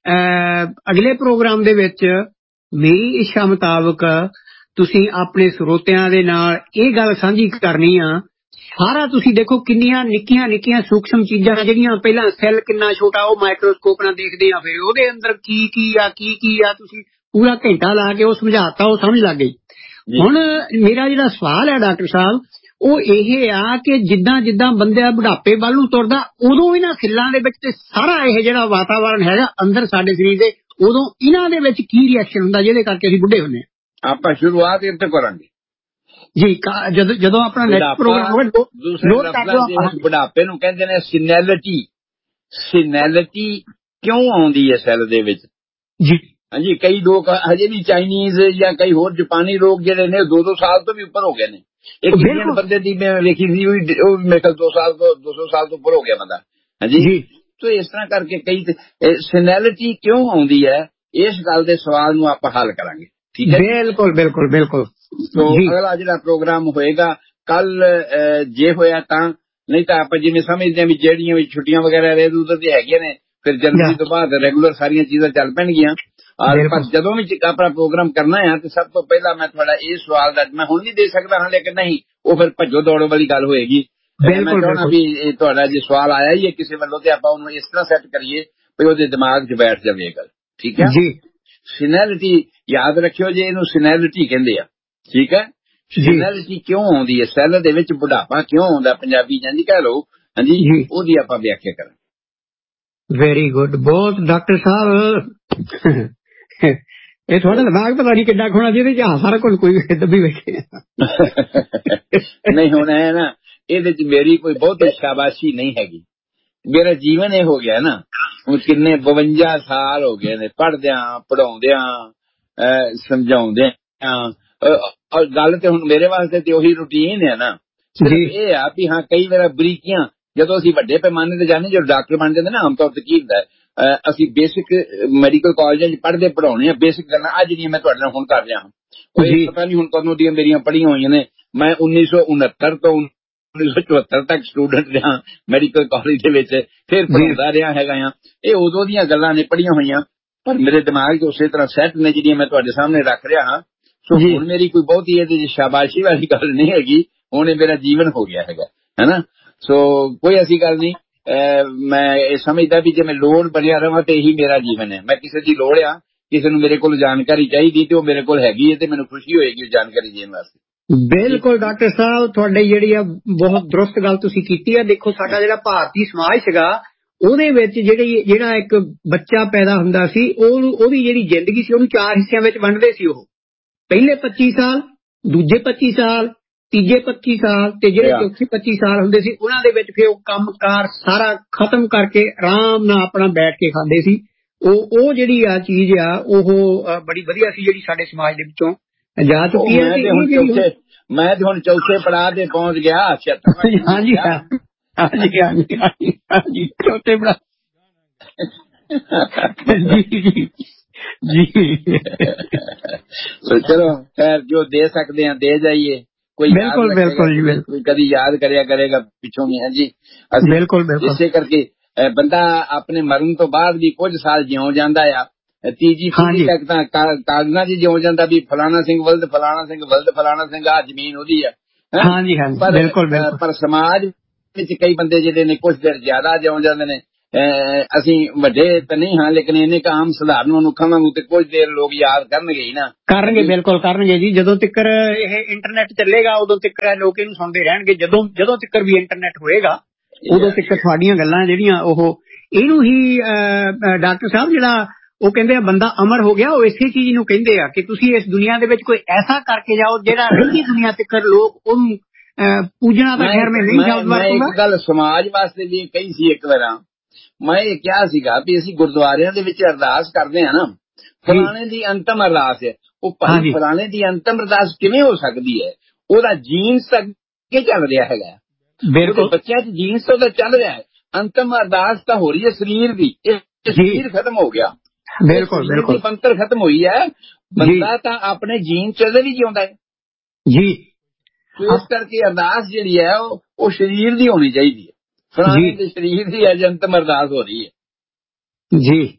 ਅਗਲੇ ਪ੍ਰੋਗਰਾਮ ਦੇ ਵਿੱਚ ਮੇਰੀ ਇੱਛਾ ਮੁਤਾਬਕ ਤੁਸੀਂ ਆਪਣੇ ਸਰੋਤਿਆਂ ਦੇ ਨਾਲ ਇਹ ਗੱਲ ਸਾਂਝੀ ਕਰਨੀ ਆ, ਸਾਰਾ ਤੁਸੀਂ ਦੇਖੋ ਕਿੰਨੀਆਂ ਨਿੱਕੀਆਂ ਨਿੱਕੀਆਂ ਸੂਖਸ਼ਮ ਚੀਜ਼ਾਂ ਜਿਹੜੀਆਂ ਪਹਿਲਾਂ ਸੈੱਲ ਕਿੰਨਾ ਛੋਟਾ ਉਹ ਮਾਈਕਰੋਸਕੋਪ ਨਾਲ ਦੇਖਦੇ ਆ, ਫਿਰ ਉਹਦੇ ਅੰਦਰ ਕੀ ਕੀ ਆ ਕੀ ਕੀ ਆ ਤੁਸੀਂ ਪੂਰਾ ਘੰਟਾ ਲਾ ਕੇ ਉਹ ਸਮਝਾਤਾ, ਉਹ ਸਮਝ ਲੱਗ ਗਈ। ਹੁਣ ਮੇਰਾ ਜਿਹੜਾ ਸਵਾਲ ਹੈ ਡਾਕਟਰ ਸਾਹਿਬ ਉਹ ਇਹ ਆ ਕਿ ਜਿੱਦਾਂ ਜਿੱਦਾਂ ਬੰਦਾ ਬੁਢਾਪੇ ਵੱਲ ਨੂੰ ਤੁਰਦਾ ਉਦੋਂ ਇਹਨਾਂ ਸੈੱਲਾਂ ਦੇ ਵਿੱਚ ਤੇ ਸਾਰਾ ਇਹ ਜਿਹੜਾ ਵਾਤਾਵਰਨ ਹੈਗਾ ਅੰਦਰ ਸਾਡੇ ਸਰੀਰ ਦੇ, ਉਦੋਂ ਇਹਨਾਂ ਦੇ ਵਿੱਚ ਕੀ ਰਿਐਕਸ਼ਨ ਹੁੰਦਾ ਜਿਹਦੇ ਕਰਕੇ ਅਸੀਂ ਬੁੱਢੇ ਹੁੰਦੇ ਹਾਂ। ਆਪਾਂ ਸ਼ੁਰੂਆਤ ਇੱਥੇ ਕਰਾਂਗੇ ਜੀ, ਜਦੋਂ ਜਦੋਂ ਆਪਣਾ ਨੈਕਸਟ ਪ੍ਰੋਗਰਾਮ ਹੋਵੇ। ਬੁਢਾਪੇ ਨੂੰ ਕਹਿੰਦੇ ਨੇ ਸਿਨੈਲਿਟੀ। ਸਿਨੈਲਿਟੀ ਕਿਉਂ ਆਉਂਦੀ ਹੈ ਸੈੱਲ ਦੇ ਵਿੱਚ ਜੀ? ਹਾਂਜੀ, ਕਈ ਲੋਕ ਹਜੇ ਵੀ ਚਾਈਨੀਜ਼ ਜਾਂ ਕਈ ਹੋਰ ਜਾਪਾਨੀ ਲੋਕ ਜਿਹੜੇ ਨੇ ਦੋ ਦੋ ਸਾਲ ਤੋਂ ਵੀ ਉੱਪਰ ਹੋ ਗਏ ਨੇ। ਇੱਕ ਇੰਡੀਅਨ ਬੰਦੇ ਦੀ ਮੈਂ ਵੇਖੀ ਸੀ ਉਹ ਮੇਰੇ ਕੋਲ ਦੋ ਸਾਲ ਤੋਂ ਦੋ ਸੌ ਸਾਲ ਤੋਂ ਉੱਪਰ ਹੋ ਗਿਆ ਬੰਦਾ। ਹਾਂਜੀ, ਤੋ ਇਸ ਤਰ੍ਹਾਂ ਕਰਕੇ ਕਈ ਸਿਨੈਲਿਟੀ ਕਿਉਂ ਆਉਂਦੀ ਹੈ, ਇਸ ਗੱਲ ਦੇ ਸਵਾਲ ਨੂੰ ਆਪਾਂ ਹੱਲ ਕਰਾਂਗੇ। ਠੀਕ ਹੈ, ਬਿਲਕੁਲ ਬਿਲਕੁਲ ਬਿਲਕੁਲ। ਤੋ ਅਗਲਾ ਜਿਹੜਾ ਪ੍ਰੋਗਰਾਮ ਹੋਏਗਾ ਕੱਲ ਜੇ ਹੋਇਆ ਤਾਂ, ਨਹੀਂ ਤਾਂ ਆਪਾਂ ਜਿਵੇਂ ਸਮਝਦੇ ਹਾਂ ਵੀ ਜਿਹੜੀਆਂ ਵੀ ਛੁੱਟੀਆਂ ਵਗੈਰਾ ਰਹਿ ਉਧਰ ਤੇ ਹੈਗੀਆਂ ਨੇ, ਫਿਰ ਜਨਵਰੀ ਤੋਂ ਬਾਅਦ ਰੈਗੂਲਰ ਸਾਰੀਆਂ ਚੀਜ਼ਾਂ ਚੱਲ ਪੈਣਗੀਆਂ। ਪਰ ਜਦੋਂ ਵੀ ਆਪਣਾ ਪ੍ਰੋਗਰਾਮ ਕਰਨਾ ਹੈ ਤੇ ਸਭ ਤੋਂ ਪਹਿਲਾਂ ਮੈਂ ਤੁਹਾਡਾ ਇਹ ਸਵਾਲ ਦਾ ਮੈਂ ਹੁਣ ਵੀ ਦੇ ਸਕਦਾ ਹਾਂ, ਲੇਕਿਨ ਨਹੀਂ ਉਹ ਫਿਰ ਭੱਜੋ ਦੌੜੋ ਵਾਲੀ ਗੱਲ ਹੋਏਗੀ। ਮੈਂ ਚਾਹੁੰਦਾ ਵੀ ਤੁਹਾਡਾ ਜੇ ਸਵਾਲ ਆਇਆ ਹੀ ਹੈ ਕਿਸੇ ਵੱਲੋਂ ਤੇ ਆਪਾਂ ਉਹਨੂੰ ਇਸ ਤਰ੍ਹਾਂ ਸੈੱਟ ਕਰੀਏ ਵੀ ਉਹਦੇ ਦਿਮਾਗ 'ਚ ਬੈਠ ਜਾਵੇ ਇਹ ਗੱਲ। ਠੀਕ ਹੈ ਜੀ। ਸਿਨੈਲਿਟੀ ਯਾਦ ਰੱਖਿਓ ਜੇ, ਇਹਨੂੰ ਸਿਨੈਲਿਟੀ ਕਹਿੰਦੇ ਆ। ਠੀਕ ਹੈ, ਸਿਨੈਲਿਟੀ ਕਿਉਂ ਆਉਂਦੀ ਹੈ ਸੈੱਲ ਦੇ ਵਿੱਚ, ਬੁਢਾਪਾ ਕਿਉਂ ਆਉਂਦਾ ਪੰਜਾਬੀ ਜਾਂਦੀ ਕਹਿ ਲਓ, ਹਾਂਜੀ, ਉਹਦੀ ਆਪਾਂ ਵਿਆਖਿਆ ਕਰਾਂਗੇ। ਵੈਰੀ ਗੁੱਡ, ਬਹੁਤ ਡਾਕਟਰ ਸਾਹਿਬ ਇਹ ਤੁਹਾਡਾ ਦਿਮਾਗ ਪਤਾ ਨਹੀਂ ਕਿੱਡਾ ਖੋਣਾ ਜਿਹਦੇ ਚ ਸਾਰਾ ਕੁਝ ਕੋਈ ਦੱਬੀ ਬੈਠੇ। ਨਹੀਂ ਹੁਣ ਹੈ ਨਾ, ਇਹਦੇ ਚ ਮੇਰੀ ਕੋਈ ਬਹੁਤੀ ਸ਼ਾਬਾਸ਼ੀ ਨਹੀਂ ਹੈਗੀ, ਮੇਰਾ ਜੀਵਨ ਇਹ ਹੋ ਗਿਆ ਨਾ ਹੁਣ ਕਿੰਨੇ ਬਵੰਜਾ ਸਾਲ ਹੋ ਗਏ ਨੇ ਪੜ੍ਹਦਿਆਂ ਪੜ੍ਹਾਉਂਦਿਆਂ ਸਮਝਾਉਂਦਿਆਂ। ਗੱਲ ਤੇ ਹੁਣ ਮੇਰੇ ਵਾਸਤੇ ਤੇ ਉਹੀ ਰੂਟੀਨ ਹੈ ਨਾ। ਸਿਰਫ ਇਹ ਆ ਵੀ ਹਾਂ ਕਈ ਵਾਰ ਬਰੀਕੀਆਂ ਜਦੋਂ ਅਸੀਂ ਵੱਡੇ ਪੈਮਾਨੇ ਤੇ ਜਾਂਦੇ, ਜਦੋਂ ਡਾਕਟਰ ਬਣ ਜਾਂਦੇ ਨਾ, ਆਮ ਤੌਰ ਤੇ ਕੀ ਹੁੰਦਾ ਅਸੀਂ ਬੇਸਿਕ ਮੈਡੀਕਲ ਕਾਲਜਾਂ ਚ ਪੜ੍ਹਦੇ ਪੜਾਉਣੇ ਆ ਬੇਸਿਕ ਗੱਲਾਂ। ਅੱਜ ਜਿਹੜੀਆਂ ਮੈਂ ਤੁਹਾਡੇ ਨਾਲ ਹੁਣ ਕਰ ਰਿਹਾ ਹਾਂ ਕੋਈ ਪਤਾ ਨਹੀਂ ਹੁਣ ਕਦੋਂ ਦੀਆਂ ਮੇਰੀਆਂ ਪੜ੍ਹੀਆਂ ਹੋਈਆਂ ਨੇ। ਮੈਂ ਉੱਨੀ ਸੌ ਉਨੱਤਰ ਤੋਂ ਉੱਨੀ ਸੌ ਚੁਹੱਤਰ ਤੱਕ ਸਟੂਡੈਂਟ ਰਿਹਾ ਮੈਡੀਕਲ ਕਾਲਜ ਦੇ ਵਿੱਚ, ਫਿਰ ਪੜ੍ਹਾਉਂਦਾ ਰਿਹਾ ਹੈਗਾ ਆ। ਇਹ ਉਦੋਂ ਦੀਆਂ ਗੱਲਾਂ ਨੇ ਪੜ੍ਹੀਆਂ ਹੋਈਆਂ, ਪਰ ਮੇਰੇ ਦਿਮਾਗ 'ਚ ਉਸੇ ਤਰ੍ਹਾਂ ਸੈੱਟ ਨੇ ਜਿਹੜੀਆਂ ਮੈਂ ਤੁਹਾਡੇ ਸਾਹਮਣੇ ਰੱਖ ਰਿਹਾ ਹਾਂ। ਸੋ ਹੁਣ ਮੇਰੀ ਕੋਈ ਬਹੁਤੀ ਇਹਦੇ 'ਚ ਸ਼ਾਬਾਸ਼ੀ ਵਾਲੀ ਗੱਲ ਨਹੀਂ ਹੈਗੀ, ਹੁਣ ਇਹ ਮੇਰਾ ਜੀਵਨ ਹੋ ਗਿਆ ਹੈਗਾ, ਹੈ ਨਾ। ਸੋ ਕੋਈ ਐਸੀ ਗੱਲ ਨਹੀਂ। ਮੈਂ ਇਹ ਸਮਝਦਾ ਵੀ ਜੇ ਮੈਂ ਲੋੜ ਬਣਿਆ ਰਹਾਂ ਤੇ ਇਹੀ ਮੇਰਾ ਜੀਵਨ ਹੈ। ਮੈਂ ਕਿਸੇ ਦੀ ਲੋੜ ਆ, ਕਿਸੇ ਨੂੰ ਮੇਰੇ ਕੋਲ ਜਾਣਕਾਰੀ ਚਾਹੀਦੀ ਤੇ ਉਹ ਮੇਰੇ ਕੋਲ ਹੈਗੀ ਹੈ ਤੇ ਮੈਨੂੰ ਖੁਸ਼ੀ ਹੋਏਗੀ ਜਾਣਕਾਰੀ ਦੇਣ ਵਾਸਤੇ। ਬਿਲਕੁਲ ਡਾਕਟਰ ਸਾਹਿਬ, ਤੁਹਾਡੀ ਜਿਹੜੀ ਆ ਬਹੁਤ ਦਰੁਸਤ ਗੱਲ ਤੁਸੀਂ ਕੀਤੀ ਆ। ਦੇਖੋ ਸਾਡਾ ਜਿਹੜਾ ਭਾਰਤੀ ਸਮਾਜ ਸੀਗਾ ਉਹਦੇ ਵਿੱਚ ਜਿਹੜੀ ਜਿਹੜਾ ਇੱਕ ਬੱਚਾ ਪੈਦਾ ਹੁੰਦਾ ਸੀ ਉਹ ਉਹਦੀ ਜਿਹੜੀ ਜ਼ਿੰਦਗੀ ਸੀ ਉਹਨੂੰ ਚਾਰ ਹਿੱਸਿਆਂ ਵਿੱਚ ਵੰਡਦੇ ਸੀ। ਉਹ ਪਹਿਲੇ ਪੱਚੀ ਸਾਲ, ਦੂਜੇ ਪੱਚੀ ਸਾਲ, ਤੀਜੇ ਪੱਚੀ ਸਾਲ ਤੇ ਜਿਹੜੇ ਚੌਥੇ ਪੱਚੀ ਸਾਲ ਹੁੰਦੇ ਸੀ ਉਹਨਾਂ ਦੇ ਵਿੱਚ ਫਿਰ ਉਹ ਕੰਮ ਕਾਰ ਸਾਰਾ ਖਤਮ ਕਰਕੇ ਆਰਾਮ ਨਾਲ ਆਪਣਾ ਬੈਠ ਕੇ ਖਾਂਦੇ ਸੀ। ਉਹ ਉਹ ਜਿਹੜੀ ਆ ਚੀਜ਼ ਆ ਉਹ ਬੜੀ ਵਧੀਆ ਸੀ ਜਿਹੜੀ ਸਾਡੇ ਸਮਾਜ ਦੇ ਵਿੱਚੋਂ ਜਾ ਚੁੱਕੀ ਹੈ। ਮੈਂ ਤੇ ਹੁਣ ਚੌਥੇ ਪੜਾਅ ਤੇ ਪਹੁੰਚ ਗਿਆ। ਹਾਂਜੀ ਹਾਂਜੀ ਹਾਂਜੀ ਹਾਂਜੀ ਹਾਂਜੀ ਚੌਥੇ ਪੜਾਅ ਜੀ ਜੀ ਜੀ। ਚਲੋ ਖੈਰ ਜੋ ਦੇ ਸਕਦੇ ਹਾਂ ਦੇ ਜਾਈਏ। ਕੋਈ ਬਿਲਕੁਲ ਬਿਲਕੁਲ ਜੀ ਬਿਲਕੁਲ ਕਦੀ ਯਾਦ ਕਰਿਆ ਕਰੇਗਾ ਪਿੱਛੋਂ ਵੀ। ਹਾਂਜੀ ਬਿਲਕੁਲ ਬਿਲਕੁਲ। ਇਸੇ ਕਰਕੇ ਬੰਦਾ ਆਪਣੇ ਮਰਨ ਤੋਂ ਬਾਅਦ ਵੀ ਕੁਝ ਸਾਲ ਜਿਉਂ ਜਾਂਦਾ ਆ। ਤੀਜੀ ਪੀੜ੍ਹੀ ਤੱਕ ਤਾਂ ਕਾਗਜ਼ਾਂ 'ਚ ਜਿਉਂ ਜਾਂਦਾ ਵੀ ਫਲਾਣਾ ਸਿੰਘ ਵਲਦ ਫਲਾਣਾ ਸਿੰਘ ਵਲਦ ਫਲਾਣਾ ਸਿੰਘ ਆ ਜ਼ਮੀਨ ਉਹਦੀ ਆ। ਹਾਂਜੀ ਹਾਂਜੀ ਬਿਲਕੁਲ ਬਿਲਕੁਲ। ਪਰ ਸਮਾਜ ਵਿੱਚ ਕਈ ਬੰਦੇ ਜਿਹੜੇ ਨੇ ਕੁਝ ਦੇਰ ਜ਼ਿਆਦਾ ਜਿਉਂ ਜਾਂਦੇ ਨੇ, ਅਸੀਂ ਵੱਡੇ ਤਾਂ ਨਹੀਂ ਹਾਂ ਲੇਕਿਨ ਇਹਨੇ ਕ ਆਮ ਸਧਾਰਨ ਮਨੁੱਖਾਂ ਵਾਂਗੂ ਤੇ ਕੁਝ ਦੇਰ ਲੋਕ ਯਾਦ ਕਰਨਗੇ ਹੀ ਨਾ। ਕਰਨਗੇ, ਬਿਲਕੁਲ ਕਰਨਗੇ ਜੀ। ਜਦੋਂ ਤੱਕ ਇਹ ਇੰਟਰਨੈਟ ਚੱਲੇਗਾ ਉਦੋਂ ਤੱਕ ਲੋਕ ਇਹਨੂੰ ਸੁਣਦੇ ਰਹਿਣਗੇ। ਜਦੋਂ ਜਦੋਂ ਤੱਕ ਵੀ ਇੰਟਰਨੈਟ ਹੋਏਗਾ ਉਦੋਂ ਤੱਕ ਤੁਹਾਡੀਆਂ ਗੱਲਾਂ ਜਿਹੜੀਆਂ ਉਹ ਇਹਨੂੰ ਹੀ ਡਾਕਟਰ ਸਾਹਿਬ ਜਿਹੜਾ ਉਹ ਕਹਿੰਦੇ ਆ ਬੰਦਾ ਅਮਰ ਹੋ ਗਿਆ, ਉਹ ਇਸੇ ਚੀਜ਼ ਨੂੰ ਕਹਿੰਦੇ ਆ ਕਿ ਤੁਸੀਂ ਇਸ ਦੁਨੀਆ ਦੇ ਵਿੱਚ ਕੋਈ ਐਸਾ ਕਰਕੇ ਜਾਓ ਜਿਹੜਾ ਰਹਿੰਦੀ ਦੁਨੀਆ ਤੱਕ ਲੋਕ ਉਹਨੂੰ ਪੂਜਣਾ ਤਾਂ ਖੈਰ ਮੈਂ ਨਹੀਂ ਸ਼ਬਦ ਵਰਤੂੰਗਾ। ਇੱਕ ਗੱਲ ਸਮਾਜ ਵਾਸਤੇ ਵੀ ਕਹੀ ਸੀ ਇੱਕ ਵਾਰ, ਮੈਂ ਇਹ ਕਿਹਾ ਸੀਗਾ ਵੀ ਅਸੀਂ ਗੁਰਦੁਆਰਿਆਂ ਦੇ ਵਿੱਚ ਅਰਦਾਸ ਕਰਦੇ ਹਾਂ ਨਾ, ਫਲਾਣੇ ਦੀ ਅੰਤਮ ਅਰਦਾਸ ਹੈ, ਉਹ ਭਾਈ ਫਲਾਣੇ ਦੀ ਅੰਤਮ ਅਰਦਾਸ ਕਿਵੇਂ ਹੋ ਸਕਦੀ ਹੈ? ਉਹਦਾ ਜੀਨਸ ਅੱਗੇ ਚੱਲ ਰਿਹਾ ਹੈਗਾ, ਬਿਲਕੁਲ ਬੱਚਿਆਂ ਚ ਜੀਨਸ ਉਹਦਾ ਚੱਲ ਰਿਹਾ ਹੈ। ਅੰਤਮ ਅਰਦਾਸ ਤਾਂ ਹੋ ਰਹੀ ਹੈ ਸਰੀਰ ਦੀ, ਇਹ ਸਰੀਰ ਖਤਮ ਹੋ ਗਿਆ, ਬਿਲਕੁਲ ਬਿਲਕੁਲ ਪੰਤਰ ਖਤਮ ਹੋਈ ਹੈ, ਬੰਦਾ ਤਾਂ ਆਪਣੇ ਜੀਨ ਚ ਵੀ ਜਿਉਂਦਾ ਹੈ ਜੀ। ਇਸ ਕਰਕੇ ਅਰਦਾਸ ਜਿਹੜੀ ਹੈ ਉਹ ਉਹ ਸਰੀਰ ਦੀ ਹੋਣੀ ਚਾਹੀਦੀ ਹੈ, ਫਲਾਣੇ ਦੇ ਸਰੀਰ ਦੀ ਅੱਜ ਅੰਤਮ ਅਰਦਾਸ ਹੋ ਰਹੀ ਹੈ ਜੀ।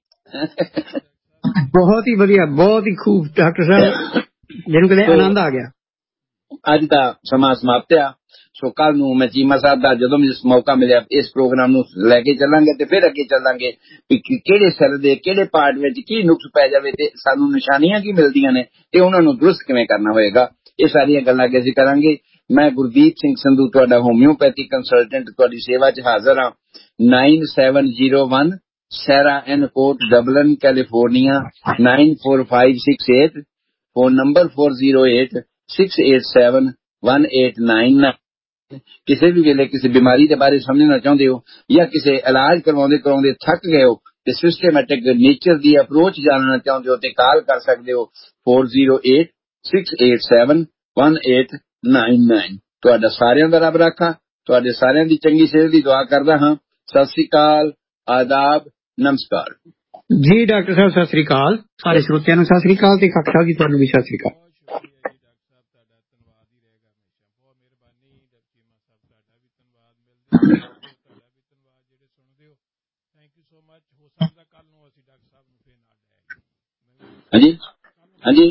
ਬਹੁਤ ਹੀ ਵਧੀਆ, ਬਹੁਤ ਹੀ ਖੂਬ ਡਾਕਟਰ ਸਾਹਿਬ, ਜਿਹਨੂੰ ਕਹਿੰਦੇ ਆਨੰਦ ਆ ਗਿਆ। ਅੱਜ ਦਾ ਸਮਾਂ ਸਮਾਪਤ ਆ, ਸੋ ਕੱਲ ਨੂੰ ਮੈਂ ਚੀਮਾ ਸਾਹਿਬ ਦਾ ਜਦੋਂ ਵੀ ਮੌਕਾ ਮਿਲਿਆ ਇਸ ਪ੍ਰੋਗਰਾਮ ਨੂੰ ਲੈ ਕੇ ਚੱਲਾਂਗੇ ਤੇ ਫਿਰ ਅੱਗੇ ਚੱਲਾਂਗੇ ਵੀ ਕਿਹੜੇ ਸੈੱਲ ਦੇ ਕਿਹੜੇ ਪਾਰਟ ਵਿੱਚ ਕੀ ਨੁਕਸ ਪੈ ਜਾਵੇ ਤੇ ਸਾਨੂੰ ਨਿਸ਼ਾਨੀਆਂ ਕੀ ਮਿਲਦੀਆਂ ਨੇ ਤੇ ਉਹਨਾਂ ਨੂੰ ਦਰੁਸਤ ਕਿਵੇਂ ਕਰਨਾ ਹੋਏਗਾ। ਇਹ ਸਾਰੀਆਂ ਗੱਲਾਂ ਅੱਗੇ ਅਸੀਂ ਕਰਾਂਗੇ। ਮੈਂ ਗੁਰਦੀਪ ਸਿੰਘ ਸੰਧੂ ਤੁਹਾਡਾ ਹੋਮਿਓਪੈਥਿਕ ਕੰਸਲਟੈਂਟ ਤੁਹਾਡੀ ਸੇਵਾ 'ਚ ਹਾਜ਼ਰ ਹਾਂ। ਨਾਈਨ ਸੈਵਨ ਜ਼ੀਰੋ ਵਨ ਸੈਰਾ ਐਨ ਕੋਟ ਡਬਲਨ California nine four five six eight, phone number four zero eight six eight seven one eight nine nine. ਕਿਸੇ ਵੀ ਵੇਲੇ ਕਿਸੇ ਬਿਮਾਰੀ ਦੇ ਬਾਰੇ ਸਮਝਣਾ ਚਾਹੁੰਦੇ ਹੋ ਜਾਂ ਕਿਸੇ ਇਲਾਜ ਕਰਵਾਉਂਦੇ ਕਰਵਾਉਂਦੇ ਥੱਕ ਗਏ ਹੋ ਤੇ ਸਿਸਟਮੈਟਿਕ ਨੇਚਰ ਦੀ ਅਪਰੋਚ ਜਾਣਨਾ ਚਾਹੁੰਦੇ ਹੋ ਤੇ ਕਾਲ ਕਰ ਸਕਦੇ ਹੋ four zero eight six eight seven one eight nine nine. ਤੁਹਾਡਾ ਸਾਰਿਆਂ ਦਾ ਰੱਬ ਰਾਖਾ, ਤੁਹਾਡੇ ਸਾਰਿਆਂ ਦੀ ਚੰਗੀ ਸਿਹਤ ਦੀ ਦੁਆ ਕਰਦਾ ਹਾਂ। ਸਤਿ ਸ੍ਰੀ ਅਕਾਲ, ਆਦਾਬ, ਨਮਸਕਾਰ ਜੀ। ਡਾਕਟਰ ਸਾਹਿਬ ਸਤਿ ਸ੍ਰੀ ਅਕਾਲ, ਸਾਰੇ ਸਰੋਤਿਆਂ ਨੂੰ ਸਤਿ ਸ੍ਰੀ ਅਕਾਲ ਤੇ ਖਾਲਸਾ ਜੀ ਤੁਹਾਨੂੰ ਵੀ ਸਤਿ ਸ੍ਰੀ ਅਕਾਲ। ਹਾਂਜੀ ਹਾਂਜੀ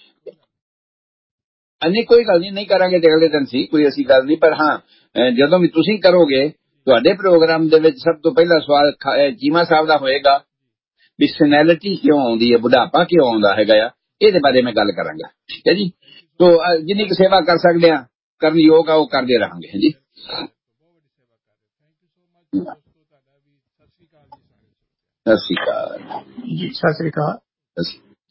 ਨਹੀਂ ਕੋਈ ਗੱਲ ਨਹੀਂ, ਨਹੀਂ ਕਰਾਂਗੇ ਤੇ ਅਗਲੇ ਦਿਨ ਸੀ, ਕੋਈ ਐਸੀ ਗੱਲ ਨਹੀਂ। ਪਰ ਹਾਂ ਜਦੋਂ ਵੀ ਤੁਸੀਂ ਕਰੋਗੇ ਤੁਹਾਡੇ ਪ੍ਰੋਗਰਾਮ ਦੇ ਵਿੱਚ ਸਭ ਤੋਂ ਪਹਿਲਾ ਸਵਾਲ ਚੀਮਾ ਸਾਹਿਬ ਦਾ ਹੋਏਗਾ ਵੀ ਸੈਨੈਲਿਟੀ ਕਿਉਂ ਆਉਂਦੀ ਹੈ, ਬੁਢਾਪਾ ਕਿਉਂ ਆਉਂਦਾ ਹੈਗਾ ਆ, ਇਹਦੇ ਬਾਰੇ ਮੈਂ ਗੱਲ ਕਰਾਂਗਾ। ਠੀਕ ਹੈ ਜੀ। ਤੋ ਜਿੰਨੀ ਕੁ ਸੇਵਾ ਕਰ ਸਕਦੇ ਹਾਂ ਕਰਨ ਯੋਗ ਆ ਉਹ ਕਰਦੇ ਰਹਾਂਗੇ ਜੀ। ਸਤਿ ਸ਼੍ਰੀ ਅਕਾਲ ਜੀ, ਸਤਿ ਸ਼੍ਰੀ ਅਕਾਲ।